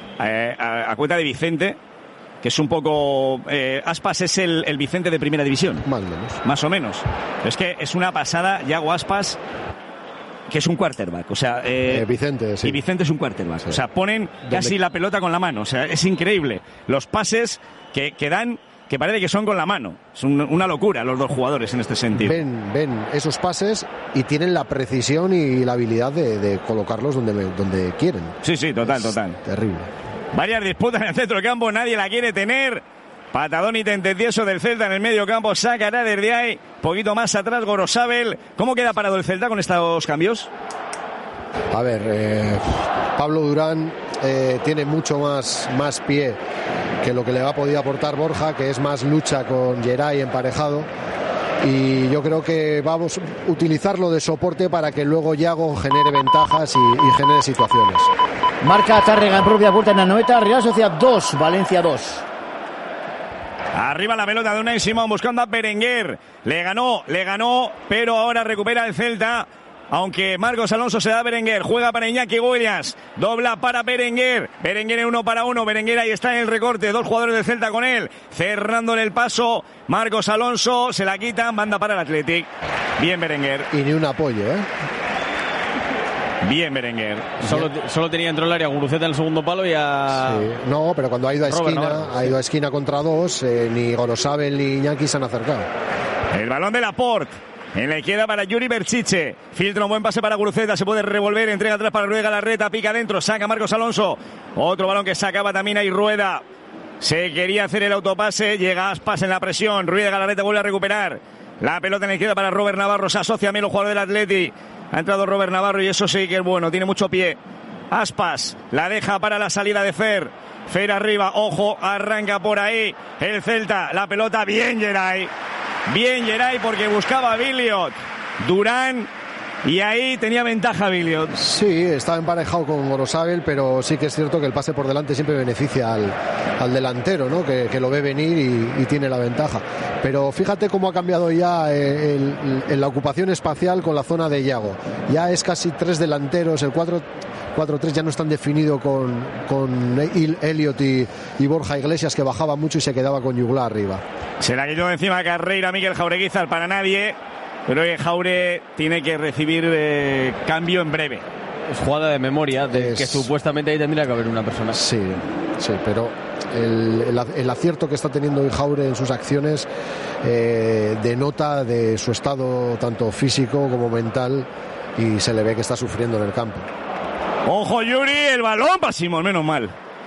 a cuenta de Vicente, que es un poco... Aspas es el Vicente de primera división. Más o menos. Es que es una pasada, Yago Aspas, que es un quarterback. O sea, Vicente, sí. Y Vicente es un quarterback. Sí. O sea, ponen casi la pelota con la mano. O sea, es increíble. Los pases que dan... que parece que son con la mano. Es una locura los dos jugadores en este sentido. Ven esos pases y tienen la precisión y la habilidad de colocarlos donde quieren. Sí, total. Terrible. Varias disputas en el centro del campo, nadie la quiere tener. Patadón y tentecioso del Celta en el medio campo, sacará desde ahí. Poquito más atrás, Gorosabel. ¿Cómo queda parado el Celta con estos cambios? A ver, Pablo Durán tiene mucho más pie que lo que le ha podido aportar Borja, que es más lucha con Geray emparejado, y yo creo que vamos a utilizarlo de soporte para que luego Yago genere ventajas y genere situaciones. Marca Tárrega en propia puerta en la Anoeta, Real Sociedad 2, Valencia 2. Arriba la pelota de Unai Simón buscando a Berenguer, le ganó, pero ahora recupera el Celta. Aunque Marcos Alonso se da a Berenguer, juega para Iñaki Williams, dobla para Berenguer en 1 para 1, Berenguer ahí está en el recorte, dos jugadores del Celta con él, cerrándole el paso, Marcos Alonso, se la quitan, banda para el Athletic, bien Berenguer. Y ni un apoyo, Bien Berenguer. Solo tenía dentro del área Guruceta en el segundo palo y a... Sí. No, pero cuando ha ido a esquina contra dos, ni Gorosabel ni Iñaki se han acercado. El balón de Laporte. En la izquierda para Yuri Berchiche. Filtra un buen pase para Guruceta. Se puede revolver. Entrega atrás para Rueda Larreta. Pica adentro. Saca Marcos Alonso. Otro balón que sacaba también ahí Rueda. Se quería hacer el autopase. Llega Aspas en la presión. Rueda Galarreta vuelve a recuperar. La pelota en la izquierda para Robert Navarro. Se asocia a los jugadores del Atleti. Ha entrado Robert Navarro y eso sí que es bueno. Tiene mucho pie. Aspas la deja para la salida de Fer. Fer arriba. Ojo. Arranca por ahí el Celta. La pelota bien Geray. Bien Geray porque buscaba a Billiot, Durán, y ahí tenía ventaja Billiot. Sí, estaba emparejado con Gorosabel, pero sí que es cierto que el pase por delante siempre beneficia al delantero, ¿no? Que lo ve venir y tiene la ventaja. Pero fíjate cómo ha cambiado ya la ocupación espacial con la zona de Yago. Ya es casi 3 delanteros, el 4-3 ya no es tan definido con Elliot y Borja Iglesias, que bajaba mucho y se quedaba con Jutgla arriba. Se la quitó encima Carreira, Miguel Jaureguizar para nadie. Pero que Jaure tiene que recibir cambio en breve. Es jugada de memoria, que supuestamente ahí tendría que haber una persona. Sí, pero el acierto que está teniendo Jaure en sus acciones denota de su estado tanto físico como mental, y se le ve que está sufriendo en el campo. Ojo Yuri, el balón para Simón, menos mal,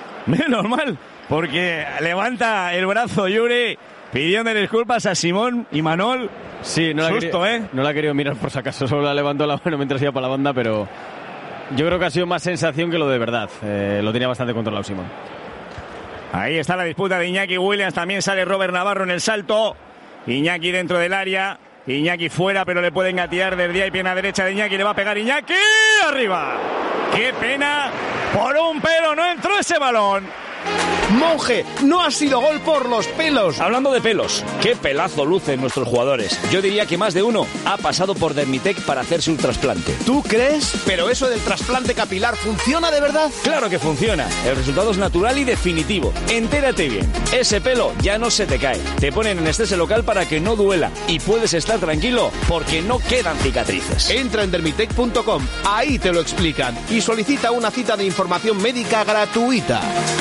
porque levanta el brazo Yuri pidiendo disculpas a Simón y Manol. Sí, no la ha querido mirar por si acaso, solo la levantó la mano mientras iba para la banda, pero yo creo que ha sido más sensación que lo de verdad. Lo tenía bastante controlado Simón. Ahí está la disputa de Iñaki Williams, también sale Robert Navarro en el salto. Iñaki dentro del área, Iñaki fuera, pero le pueden gatear desde ahí, pierna derecha de Iñaki, le va a pegar Iñaki, arriba. ¡Qué pena! Por un pelo no entró ese balón. Monje, no ha sido gol por los pelos. Hablando de pelos, qué pelazo lucen nuestros jugadores. Yo diría que más de uno ha pasado por Dermitec para hacerse un trasplante. ¿Tú crees? Pero eso del trasplante capilar, ¿funciona de verdad? Claro que funciona. El resultado es natural y definitivo. Entérate bien. Ese pelo ya no se te cae. Te ponen anestesia local para que no duela. Y puedes estar tranquilo porque no quedan cicatrices. Entra en dermitec.com, ahí te lo explican. Y solicita una cita de información médica gratuita.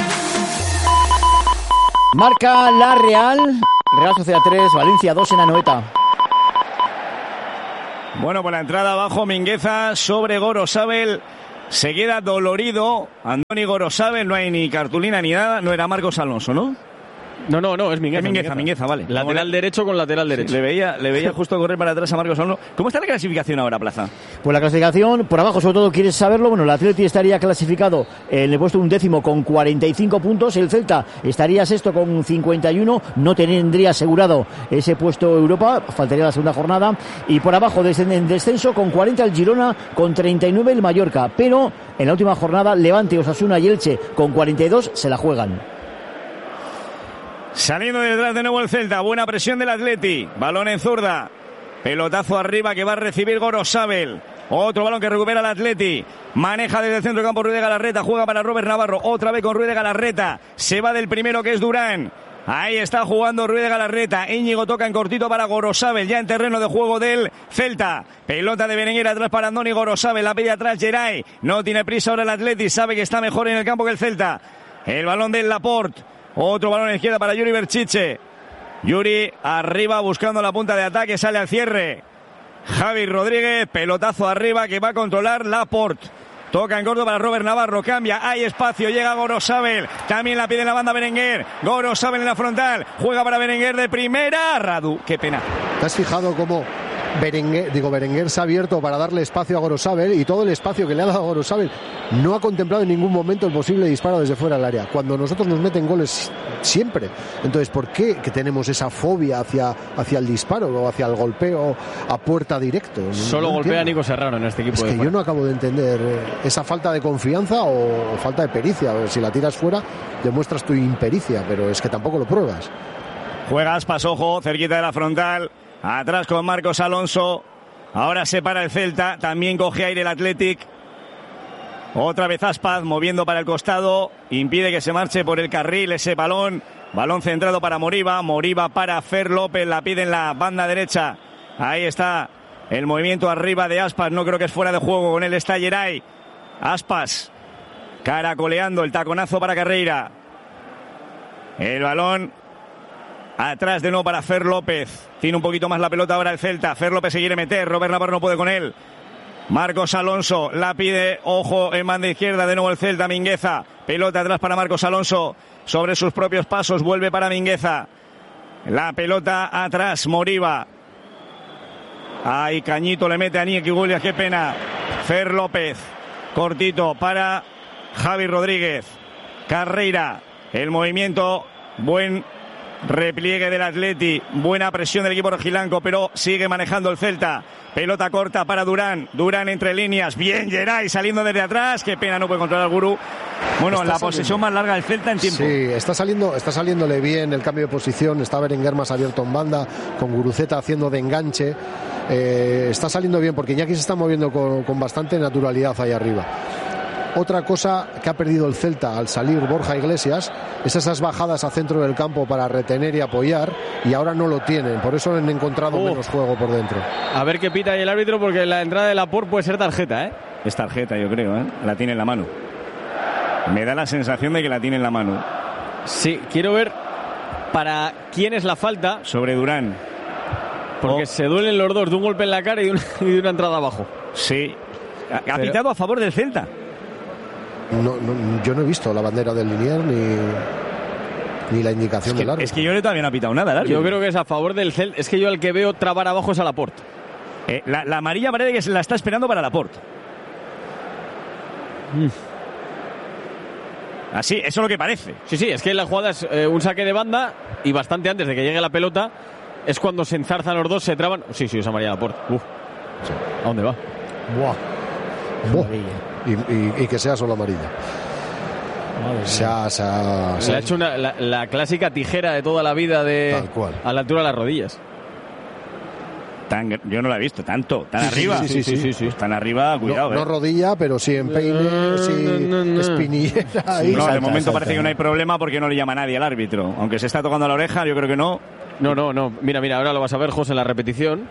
Marca la Real Sociedad 3, Valencia 2 en Anoeta. Bueno, por la entrada abajo, Mingueza sobre Gorosabel. Se queda dolorido. Andoni Gorosabel, no hay ni cartulina ni nada. No era Marcos Alonso, ¿no? No, es Mingueza. Mingueza, vale. Lateral derecho con lateral derecho. Sí, le veía justo correr para atrás a Marcos Alonso. ¿Cómo está la clasificación ahora, Plaza? Pues la clasificación, por abajo sobre todo, ¿quieres saberlo? Bueno, el Atleti estaría clasificado en el puesto 11º con 45 puntos. El Celta estaría sexto con 51. No tendría asegurado ese puesto Europa. Faltaría la segunda jornada. Y por abajo, en descenso, con 40 el Girona, con 39 el Mallorca. Pero en la última jornada, Levante, Osasuna y Elche, con 42, se la juegan. Saliendo detrás de nuevo el Celta, buena presión del Atleti, balón en zurda, pelotazo arriba que va a recibir Gorosabel, otro balón que recupera el Atleti, maneja desde el centro del campo Ruiz de Galarreta, juega para Robert Navarro, otra vez con Ruiz de Galarreta, se va del primero que es Durán, ahí está jugando Ruiz de Galarreta, Íñigo toca en cortito para Gorosabel, ya en terreno de juego del Celta, pelota de Berenguer atrás para Andoni Gorosabel, la pide atrás Geray, no tiene prisa ahora el Atleti, sabe que está mejor en el campo que el Celta, el balón del Laporte. Otro balón a la izquierda para Yuri Berchiche. Yuri arriba buscando la punta de ataque, sale al cierre. Javi Rodríguez, pelotazo arriba que va a controlar Laporte. Toca en corto para Robert Navarro, cambia, hay espacio, llega Gorosabel. También la pide en la banda Berenguer. Gorosabel en la frontal, juega para Berenguer de primera. Radu, qué pena. ¿Te has fijado cómo Berenguer se ha abierto para darle espacio a Gorosabel y todo el espacio que le ha dado a Gorosabel no ha contemplado en ningún momento el posible disparo desde fuera del área, cuando nosotros nos meten goles siempre? Entonces, ¿por qué que tenemos esa fobia hacia el disparo o hacia el golpeo a puerta directo? Solo golpea a Nico Serrano en este equipo. Es que yo no acabo de entender esa falta de confianza o falta de pericia. Si la tiras fuera demuestras tu impericia, pero es que tampoco lo pruebas. Juega Aspas, ojo, cerquita de la frontal. Atrás con Marcos Alonso. Ahora se para el Celta. También coge aire el Athletic. Otra vez Aspas moviendo para el costado. Impide que se marche por el carril ese balón. Balón centrado para Moriba. Moriba para Fer López. La pide en la banda derecha. Ahí está el movimiento arriba de Aspas. No creo que es fuera de juego. Con él está Geray. Aspas caracoleando el taconazo para Carreira. El balón atrás de nuevo para Fer López. Tiene un poquito más la pelota ahora el Celta. Fer López se quiere meter. Robert Navarro no puede con él. Marcos Alonso la pide. Ojo en banda izquierda. De nuevo el Celta. Mingueza. Pelota atrás para Marcos Alonso. Sobre sus propios pasos. Vuelve para Mingueza. La pelota atrás. Moriba. Ahí Cañito le mete a Iñaki Williams. Qué pena. Fer López. Cortito para Javi Rodríguez. Carreira. El movimiento. Buen repliegue del Atleti, buena presión del equipo rojilanco, pero sigue manejando el Celta. Pelota corta para Durán, Durán entre líneas, bien Geray saliendo desde atrás, qué pena no puede controlar al Gurú. Bueno, la posesión más larga del Celta en tiempo. Sí, está saliéndole bien el cambio de posición, está Berenguer más abierto en banda, con Guruceta haciendo de enganche, está saliendo bien porque Iñaki se está moviendo con bastante naturalidad ahí arriba. Otra cosa que ha perdido el Celta al salir Borja Iglesias es esas bajadas a centro del campo para retener y apoyar, y ahora no lo tienen, por eso han encontrado menos juego por dentro. A ver qué pita ahí el árbitro, porque la entrada de Laporte puede ser tarjeta, ¿eh? Es tarjeta, yo creo, ¿eh? La tiene en la mano. Me da la sensación de que la tiene en la mano. Sí, quiero ver para quién es la falta. Sobre Durán. Porque se duelen los dos, de un golpe en la cara y de una entrada abajo. Sí. Ha pitado a favor del Celta. No, yo no he visto la bandera del Linier ni la indicación del árbitro. Es que yo todavía no ha pitado nada el árbitro. Yo creo que es a favor del Celta. Es que yo al que veo trabar abajo es a Laporte. La amarilla parece que se la está esperando para Laporte. Así, eso es lo que parece. Sí, es que la jugada es un saque de banda y bastante antes de que llegue la pelota es cuando se enzarzan los dos, se traban. Sí, es amarilla Laporte. Sí. ¿A dónde va? Buah. Y que sea solo amarilla. Se ha hecho la clásica tijera de toda la vida Tal cual. a la altura de las rodillas. Yo no la he visto tanto. Tan Sí, arriba. sí. Tan arriba, cuidado. No rodilla, pero sí en peine, sí espinillera. No, de momento parece que no hay problema porque no le llama a nadie al árbitro. Aunque se está tocando la oreja, yo creo que no. No. Mira, ahora lo vas a ver, José, en la repetición.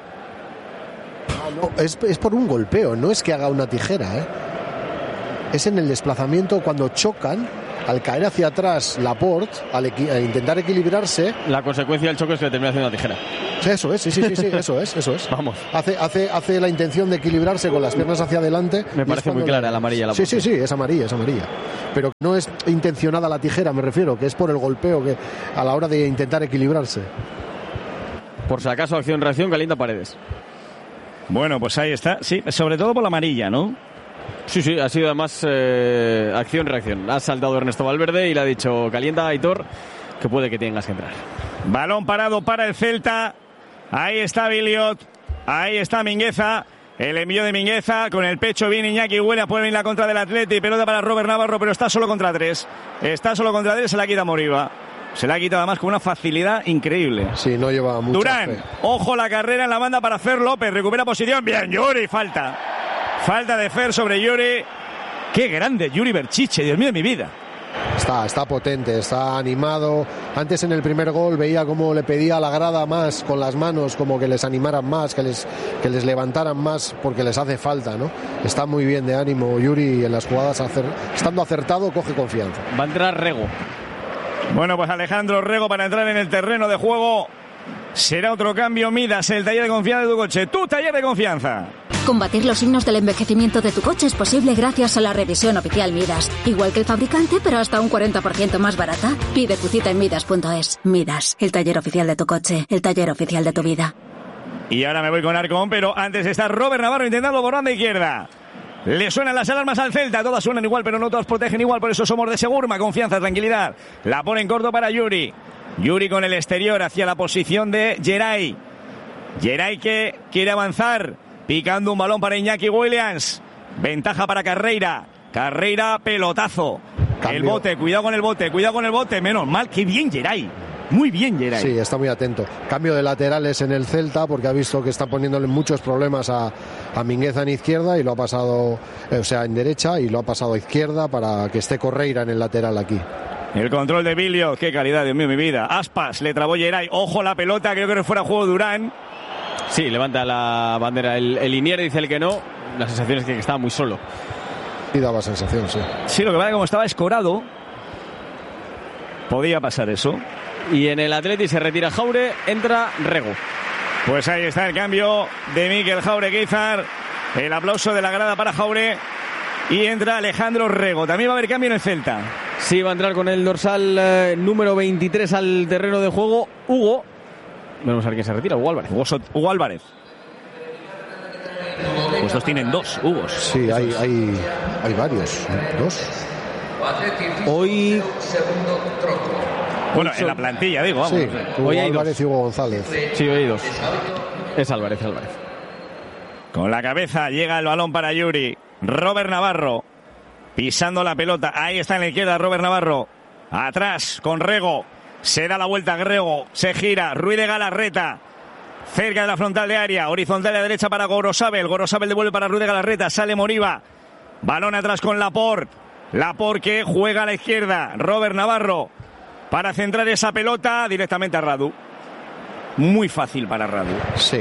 No, es por un golpeo, no es que haga una tijera, ¿eh? Es en el desplazamiento cuando chocan, al caer hacia atrás Laporte, al intentar equilibrarse. La consecuencia del choque es que le termina haciendo una tijera. Eso es, sí, eso es. Vamos. Hace la intención de equilibrarse con las piernas hacia adelante. Me parece muy clara la amarilla. Sí, es amarilla. Pero no es intencionada la tijera, me refiero, que es por el golpeo que a la hora de intentar equilibrarse. Por si acaso, acción-reacción, calienta Paredes. Bueno, pues ahí está. Sí, sobre todo por la amarilla, ¿no? Sí, ha sido además acción-reacción. Ha saltado Ernesto Valverde y le ha dicho, calienta Aitor, que puede que tengas que entrar. Balón parado para el Celta. Ahí está Biliot. Ahí está Mingueza. El envío de Mingueza. Con el pecho viene Iñaki Williams. Puede venir la contra del Atleti. Pelota para Robert Navarro, pero está solo contra 3. Se la quita Moriba. Se la ha quitado además con una facilidad increíble. Sí, no lleva mucha Durán. fe. Ojo la carrera en la banda para Fer López. Recupera posición. Bien, Yuri. Falta de Fer sobre Yuri. Qué grande Yuri Berchiche. Dios mío de mi vida. Está potente, está animado. Antes en el primer gol veía cómo le pedía a la grada más con las manos, como que les animaran más, que les levantaran más, porque les hace falta, ¿no? Está muy bien de ánimo Yuri en las jugadas, estando acertado coge confianza. Va a entrar Rego. Bueno, pues Alejandro Rego para entrar en el terreno de juego. Será otro cambio. Midas, el taller de confianza de tu coche. Tu taller de confianza. Combatir los signos del envejecimiento de tu coche es posible gracias a la revisión oficial Midas. Igual que el fabricante, pero hasta un 40% más barata. Pide tu cita en Midas.es. Midas, el taller oficial de tu coche, el taller oficial de tu vida. Y ahora me voy con Arcón, pero antes está Robert Navarro intentando por banda izquierda. Le suenan las alarmas al Celta, todas suenan igual, pero no todas protegen igual, por eso somos de Segurma, confianza, tranquilidad. La pone en corto para Yuri. Yuri con el exterior hacia la posición de Geray. Geray que quiere avanzar, picando un balón para Iñaki Williams. Ventaja para Carreira. Carreira, pelotazo. Cambio. El bote, cuidado con el bote. Menos mal, qué bien Geray. Muy bien Geray. Sí, está muy atento. Cambio de laterales en el Celta porque ha visto que está poniéndole muchos problemas a Mingueza en izquierda y lo ha pasado, en derecha, y lo ha pasado a izquierda para que esté Correira en el lateral aquí. El control de Bilio, qué calidad, Dios mío, mi vida. Aspas, le trabó Geray. Ojo la pelota, creo que fuera juego Durán. Sí, levanta la bandera. El Linier dice el que no. La sensación es que estaba muy solo. Y daba sensación, sí. Sí, lo que pasa es que como estaba escorado, podía pasar eso. Y en el Atleti se retira Jaure, entra Rego. Pues ahí está el cambio de Mikel Jaureguizar. El aplauso de la grada para Jaure. Y entra Alejandro Rego. También va a haber cambio en el Celta. Sí, va a entrar con el dorsal número 23 al terreno de juego Hugo. Vamos a ver quién se retira. Hugo Álvarez. Hugo Álvarez. Pues estos tienen dos Hugos. Sí, hay varios. ¿Dos? Hoy... Bueno, en la plantilla, digo, vamos. Sí, Hugo hoy hay Álvarez dos. y Hugo González. Sí, hoy hay dos. Es Álvarez. Con la cabeza llega el balón para Yuri. Robert Navarro pisando la pelota. Ahí está en la izquierda Robert Navarro. Atrás con Rego. Se da la vuelta Rego. Se gira. Ruiz de Galarreta. Cerca de la frontal de área. Horizontal a la derecha para Gorosabel. Gorosabel devuelve para Ruiz de Galarreta. Sale Moriba. Balón atrás con Laporte. Laporte que juega a la izquierda. Robert Navarro para centrar esa pelota directamente a Radu. Muy fácil para Radu. Sí,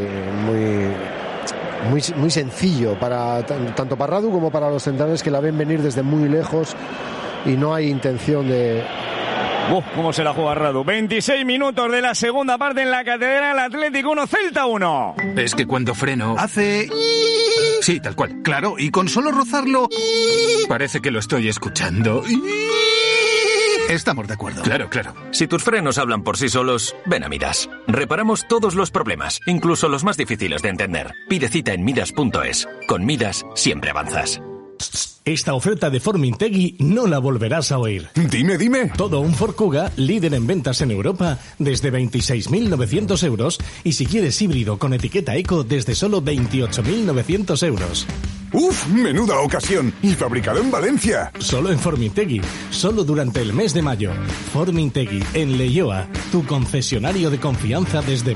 muy sencillo para tanto para Radu como para los centrales que la ven venir desde muy lejos y no hay intención de... ¿Cómo se la juega Radu? 26 minutos de la segunda parte en la Catedral. Atlético 1, Celta 1. Es que cuando freno hace... Sí, tal cual. Claro, y con solo rozarlo... Parece que lo estoy escuchando. Estamos de acuerdo. Claro. Si tus frenos hablan por sí solos, ven a Midas. Reparamos todos los problemas, incluso los más difíciles de entender. Pide cita en Midas.es. Con Midas siempre avanzas. Esta oferta de Formintegui no la volverás a oír. Dime. Todo un Ford Kuga, líder en ventas en Europa, desde 26.900 euros. Y si quieres híbrido con etiqueta eco, desde solo 28.900 euros. ¡Uf! ¡Menuda ocasión! Y fabricado en Valencia. Solo en Formintegui, solo durante el mes de mayo. Formintegui, en Leioa, tu concesionario de confianza desde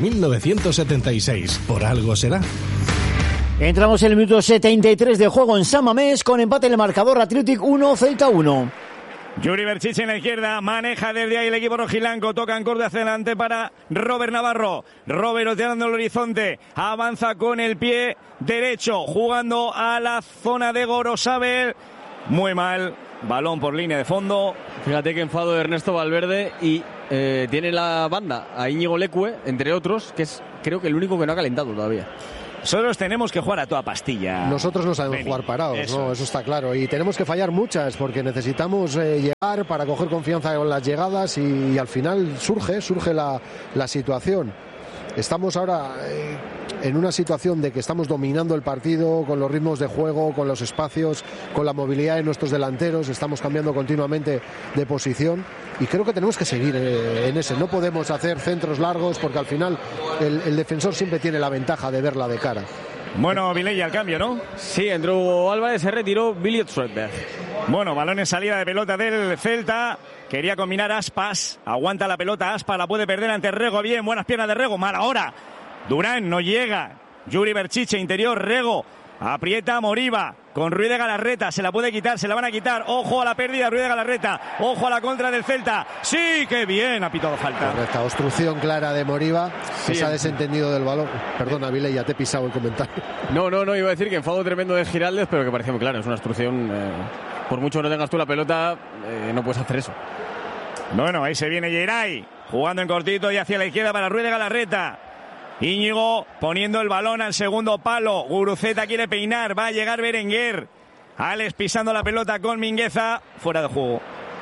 1976. Por algo será. Entramos en el minuto 73 de juego en San Mamés con empate en el marcador. Athletic 1, Celta 1. Yuri Berchiche en la izquierda, maneja desde ahí el equipo rojiblanco, toca en corte hacia adelante para Robert Navarro. Robert oteando el horizonte, avanza con el pie derecho, jugando a la zona de Gorosabel. Muy mal, balón por línea de fondo. Fíjate que enfado de Ernesto Valverde y tiene la banda a Íñigo Lecue, entre otros, que es creo que el único que no ha calentado todavía. Nosotros tenemos que jugar a toda pastilla. Nosotros no sabemos jugar parados, eso está claro. Y tenemos que fallar muchas porque necesitamos llegar para coger confianza con las llegadas y al final surge la situación. Estamos ahora en una situación de que estamos dominando el partido con los ritmos de juego, con los espacios, con la movilidad de nuestros delanteros. Estamos cambiando continuamente de posición y creo que tenemos que seguir en ese. No podemos hacer centros largos porque al final el defensor siempre tiene la ventaja de verla de cara. Bueno, Vilella al cambio, ¿no? Sí, entró Hugo Álvarez, se retiró Billy Schroeder. Bueno, balón en salida de pelota del Celta. Quería combinar Aspas. Aguanta la pelota Aspas, la puede perder ante Rego. Bien, buenas piernas de Rego. Mal ahora. Durán no llega. Yuri Berchiche, interior, Rego. Aprieta Moriba con Ruiz de Galarreta. Se la puede quitar, se la van a quitar. Ojo a la pérdida, Ruiz de Galarreta. Ojo a la contra del Celta. Sí, qué bien. Ha pitado falta. Correcta, obstrucción clara de Moriba. Sí. Se ha desentendido del balón. Perdona, Vile, ya te he pisado el comentario. No, iba a decir que enfado tremendo de Giraldez, pero que parecía muy claro. Es una obstrucción. Por mucho que no tengas tú la pelota, no puedes hacer eso. Bueno, ahí se viene Geray. Jugando en cortito y hacia la izquierda para Ruiz de Galarreta. Íñigo poniendo el balón al segundo palo. Guruceta quiere peinar. Va a llegar Berenguer. Alex pisando la pelota con Mingueza. Fuera de juego.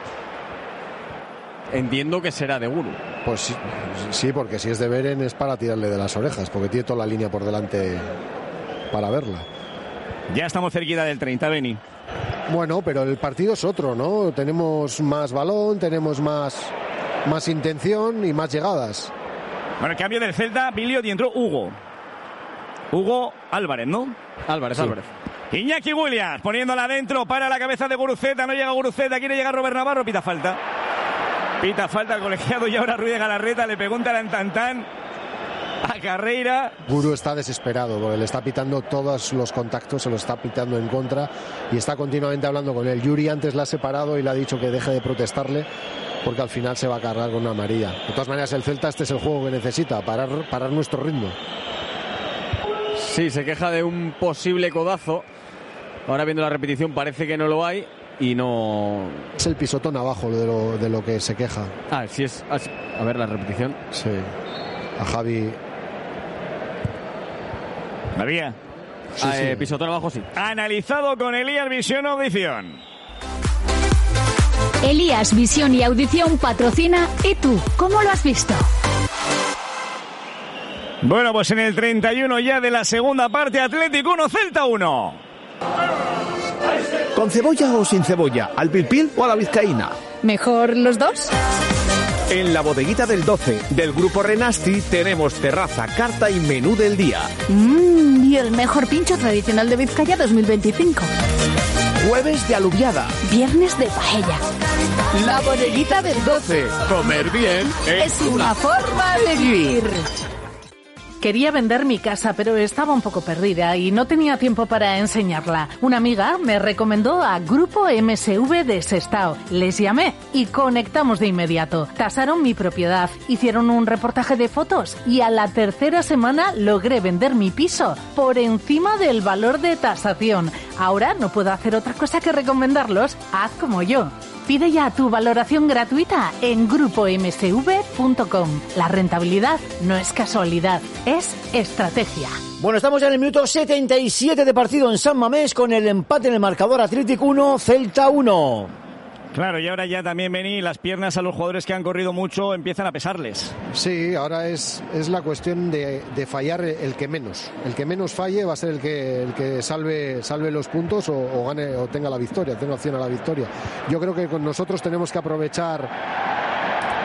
Entiendo que será de Guru. Pues sí, porque si es de Beren es para tirarle de las orejas, porque tiene toda la línea por delante para verla. Ya estamos cerquita del 30, Beni. Bueno, pero el partido es otro, ¿no? Tenemos más balón, tenemos más intención y más llegadas. Bueno, el cambio del Celta, Biliot, y entró Hugo Álvarez, ¿no? Álvarez. Iñaki Williams poniéndola adentro para la cabeza de Guruceta. No llega Guruceta, quiere llegar Robert Navarro. Pita falta al colegiado y ahora Ruiz de Galarreta le pregunta al Antantán a Carreira. Guru está desesperado porque le está pitando todos los contactos, se lo está pitando en contra y está continuamente hablando con él. Yuri antes la ha separado y le ha dicho que deje de protestarle porque al final se va a cargar con una amarilla. De todas maneras, el Celta, este es el juego que necesita, parar nuestro ritmo. Sí, se queja de un posible codazo. Ahora viendo la repetición parece que no lo hay y no... Es el pisotón abajo de lo que se queja. Sí es. A ver la repetición. Sí. A Javi... ¿Había? Sí. Pisotón abajo, sí. Analizado con Elías Visión Audición. Elías Visión y Audición patrocina. ¿Y tú? ¿Cómo lo has visto? Bueno, pues en el 31 ya de la segunda parte, Athletic 1, Celta 1. ¿Con cebolla o sin cebolla? ¿Al pil pil o a la vizcaína? ¿Mejor los dos? En la bodeguita del 12 del Grupo Renasti tenemos terraza, carta y menú del día. Y el mejor pincho tradicional de Vizcaya 2025. Jueves de alubiada. Viernes de paella. La bodeguita del 12. Comer bien es una forma de vivir. Quería vender mi casa, pero estaba un poco perdida y no tenía tiempo para enseñarla. Una amiga me recomendó a Grupo MSV de Sestao. Les llamé y conectamos de inmediato. Tasaron mi propiedad, hicieron un reportaje de fotos y a la tercera semana logré vender mi piso por encima del valor de tasación. Ahora no puedo hacer otra cosa que recomendarlos. Haz como yo. Pide ya tu valoración gratuita en grupomsv.com. La rentabilidad no es casualidad, es estrategia. Bueno, estamos ya en el minuto 77 de partido en San Mamés con el empate en el marcador. Athletic 1, Celta 1. Claro, y ahora ya también, Beni, las piernas a los jugadores que han corrido mucho empiezan a pesarles. Sí, ahora es la cuestión de fallar el que menos. El que menos falle va a ser el que salve los puntos o gane o tenga la victoria, tenga opción a la victoria. Yo creo que con nosotros tenemos que aprovechar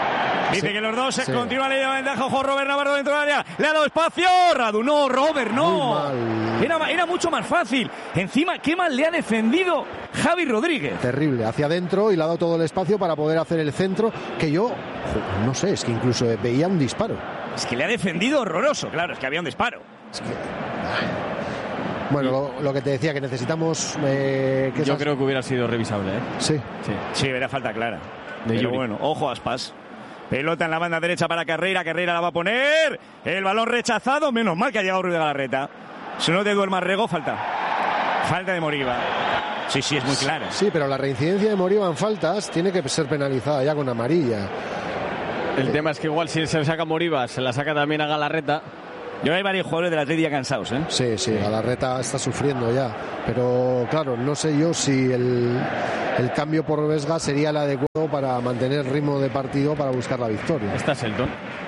Dice que los dos sí. continúan leyendo ventaja. Ojo, Robert Navarro dentro del área. Le ha dado espacio. Radu, no, Robert, no. Era mucho más fácil. Encima, qué mal le ha defendido Javi Rodríguez. Terrible, hacia adentro y le ha dado todo el espacio para poder hacer el centro. Que yo, no sé, es que incluso veía un disparo. Es que le ha defendido horroroso. Claro, es que había un disparo. Es que... Bueno, lo que te decía, que necesitamos... Yo creo que hubiera sido revisable, ¿eh? Sí, era falta clara. Pero Yuri. Bueno, ojo Aspas. Pelota en la banda derecha para Carreira. Carreira la va a poner. El balón rechazado. Menos mal que ha llegado Ruiz de Galarreta. Si no te duermas, Rego, falta. Falta de Moriba. Sí, es muy clara. Sí, pero la reincidencia de Moriba en faltas tiene que ser penalizada ya con amarilla. El tema es que igual si se le saca Moriba, se la saca también a Galarreta. Yo hay varios jugadores del Atleti ya cansados, ¿eh? Sí, Galarreta está sufriendo ya. Pero claro, no sé yo si el cambio por Vesga sería el adecuado para mantener ritmo de partido para buscar la victoria. Está Selton.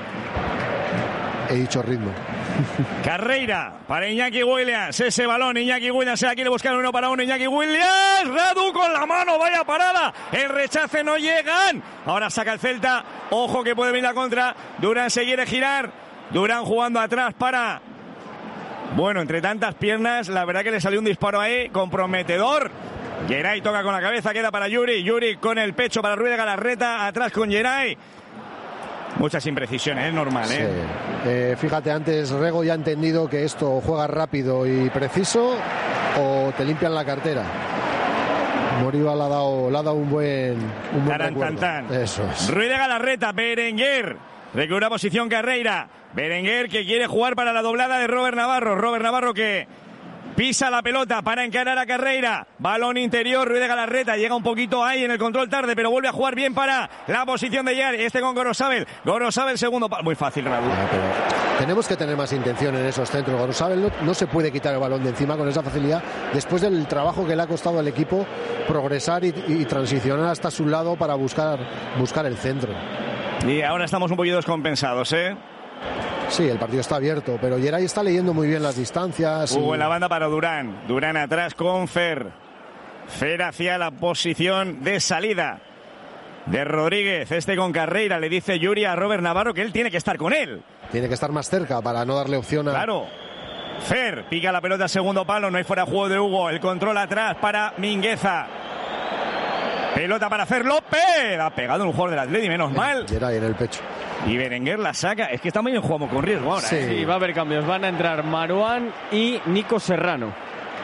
He dicho ritmo. Carreira para Iñaki Williams. Ese balón, Iñaki Williams se la quiere buscar 1 para 1. Iñaki Williams. Radu con la mano, vaya parada. El rechace no llegan. Ahora saca el Celta. Ojo que puede venir la contra. Durán se quiere girar. Durán jugando atrás para... Bueno, entre tantas piernas, la verdad que le salió un disparo ahí comprometedor. Geray toca con la cabeza, queda para Yuri. Yuri con el pecho para Ruiz de Galarreta. Atrás con Geray. Muchas imprecisiones, es normal, ¿eh? Sí. Fíjate, antes Rego ya ha entendido que esto juega rápido y preciso o te limpian la cartera. Moriba le ha dado un buen recuerdo. Eso es. Ruiz de Galarreta, Berenguer. Recupera posición Carreira. Berenguer que quiere jugar para la doblada de Robert Navarro. Robert Navarro que pisa la pelota para encarar a Carreira. Balón interior, Ruiz de Galarreta. Llega un poquito ahí en el control tarde, pero vuelve a jugar bien para la posición de Yar. Este con Gorosabel. Gorosabel segundo. Muy fácil, Radu. Tenemos que tener más intención en esos centros. Gorosabel no se puede quitar el balón de encima con esa facilidad. Después del trabajo que le ha costado al equipo progresar y transicionar hasta su lado para buscar el centro. Y ahora estamos un poquito descompensados, ¿eh? Sí, el partido está abierto, pero Geray está leyendo muy bien las distancias. Hugo en la banda para Durán. Durán atrás con Fer. Fer hacia la posición de salida de Rodríguez. Este con Carreira. Le dice Yuri a Robert Navarro que él tiene que estar con él. Tiene que estar más cerca para no darle opción a... Claro. Fer pica la pelota segundo palo. No hay fuera de juego de Hugo. El control atrás para Mingueza. Pelota para Fer López. Ha pegado un jugador del Atleti, menos mal. Geray en el pecho. Y Berenguer la saca. Es que está muy bien jugando con riesgo ahora. Sí, va a haber cambios. Van a entrar Marouane y Nico Serrano.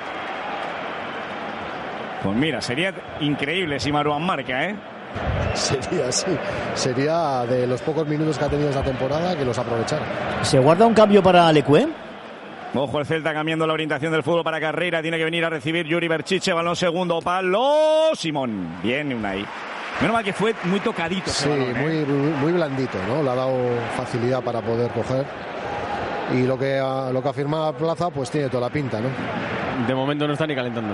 Pues mira, sería increíble si Marouane marca, ¿eh? Sería así. Sería de los pocos minutos que ha tenido esta temporada que los aprovechara. ¿Se guarda un cambio para Lecué? Ojo el Celta cambiando la orientación del fútbol para Carreira. Tiene que venir a recibir Yuri Berchiche. Balón segundo palo. Simón. Bien, Unai. Menos mal que fue muy tocadito. Sí, balón, muy blandito, ¿no? Le ha dado facilidad para poder coger. Y lo que afirma Plaza, pues tiene toda la pinta, ¿no? De momento no está ni calentando.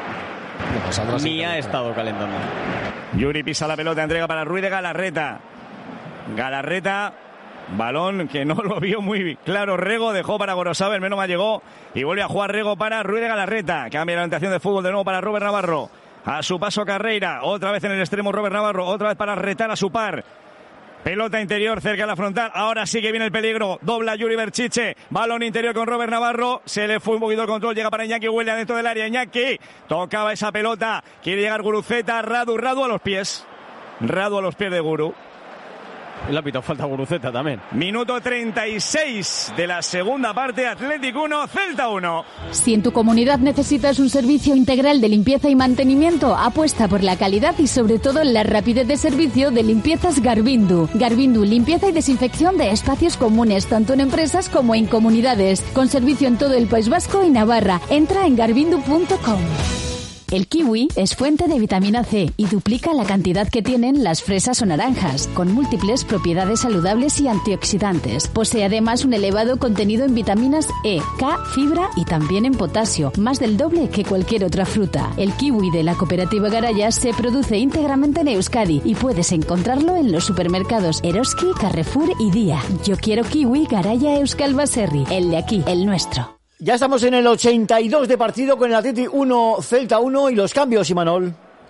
Ni ha estado calentando. Yuri pisa la pelota, entrega para Ruiz de Galarreta. Galarreta, balón que no lo vio muy claro Rego, dejó para Gorosabel, menos mal llegó y vuelve a jugar Rego para Ruiz de Galarreta. Cambia la orientación de fútbol de nuevo para Robert Navarro. A su paso Carreira, otra vez en el extremo Robert Navarro, otra vez para retar a su par. Pelota interior cerca de la frontal, ahora sí que viene el peligro, dobla Yuri Berchiche, balón interior con Robert Navarro, se le fue un poquito el control, llega para Iñaki Huelea dentro del área, Iñaki tocaba esa pelota, quiere llegar Guruceta, Radu a los pies de Guru. Le ha pitado falta Guruceta también. Minuto 36 de la segunda parte, Atlético 1, Celta 1. Si en tu comunidad necesitas un servicio integral de limpieza y mantenimiento, apuesta por la calidad y sobre todo la rapidez de servicio de Limpiezas Garbindu. Garbindu, limpieza y desinfección de espacios comunes, tanto en empresas como en comunidades, con servicio en todo el País Vasco y Navarra. Entra en garbindu.com. El kiwi es fuente de vitamina C y duplica la cantidad que tienen las fresas o naranjas, con múltiples propiedades saludables y antioxidantes. Posee además un elevado contenido en vitaminas E, K, fibra y también en potasio, más del doble que cualquier otra fruta. El kiwi de la cooperativa Garaya se produce íntegramente en Euskadi y puedes encontrarlo en los supermercados Eroski, Carrefour y Día. Yo quiero kiwi Garaya Euskal Baserri, el de aquí, el nuestro. Ya estamos en el 82 de partido con el Atleti 1, Celta 1 y los cambios, Imanol.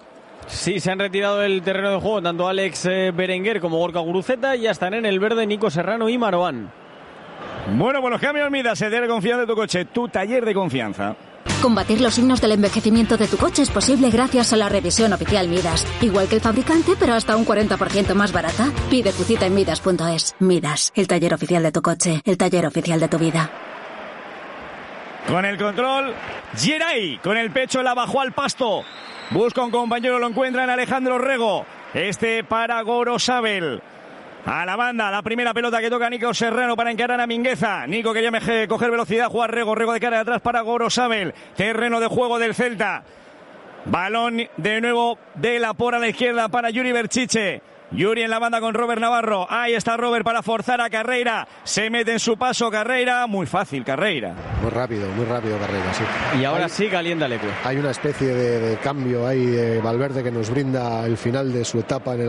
Sí, se han retirado del terreno de juego tanto Alex Berenguer como Gorka Guruceta y ya están en el verde Nico Serrano y Maroán. Bueno, pues los cambios Midas, el taller de confianza de tu coche, tu taller de confianza. Combatir los signos del envejecimiento de tu coche es posible gracias a la revisión oficial Midas. Igual que el fabricante, pero hasta un 40% más barata. Pide tu cita en Midas.es. Midas, el taller oficial de tu coche, el taller oficial de tu vida. Con el control, Geray, con el pecho la bajó al pasto. Busca un compañero, lo encuentra en Alejandro Rego. Este para Gorosabel. A la banda, la primera pelota que toca Nico Serrano para encarar a Mingueza. Nico quería coger velocidad, jugar Rego de cara de atrás para Gorosabel. Terreno de juego del Celta. Balón de nuevo de Laporte a la izquierda para Yuri Berchiche. Yuri en la banda con Robert Navarro. Ahí está Robert para forzar a Carreira. Se mete en su paso Carreira. Muy fácil Carreira. Muy rápido Carreira, sí. Y ahora sí calienta Leque. Hay una especie de cambio ahí de Valverde que nos brinda el final de su etapa en el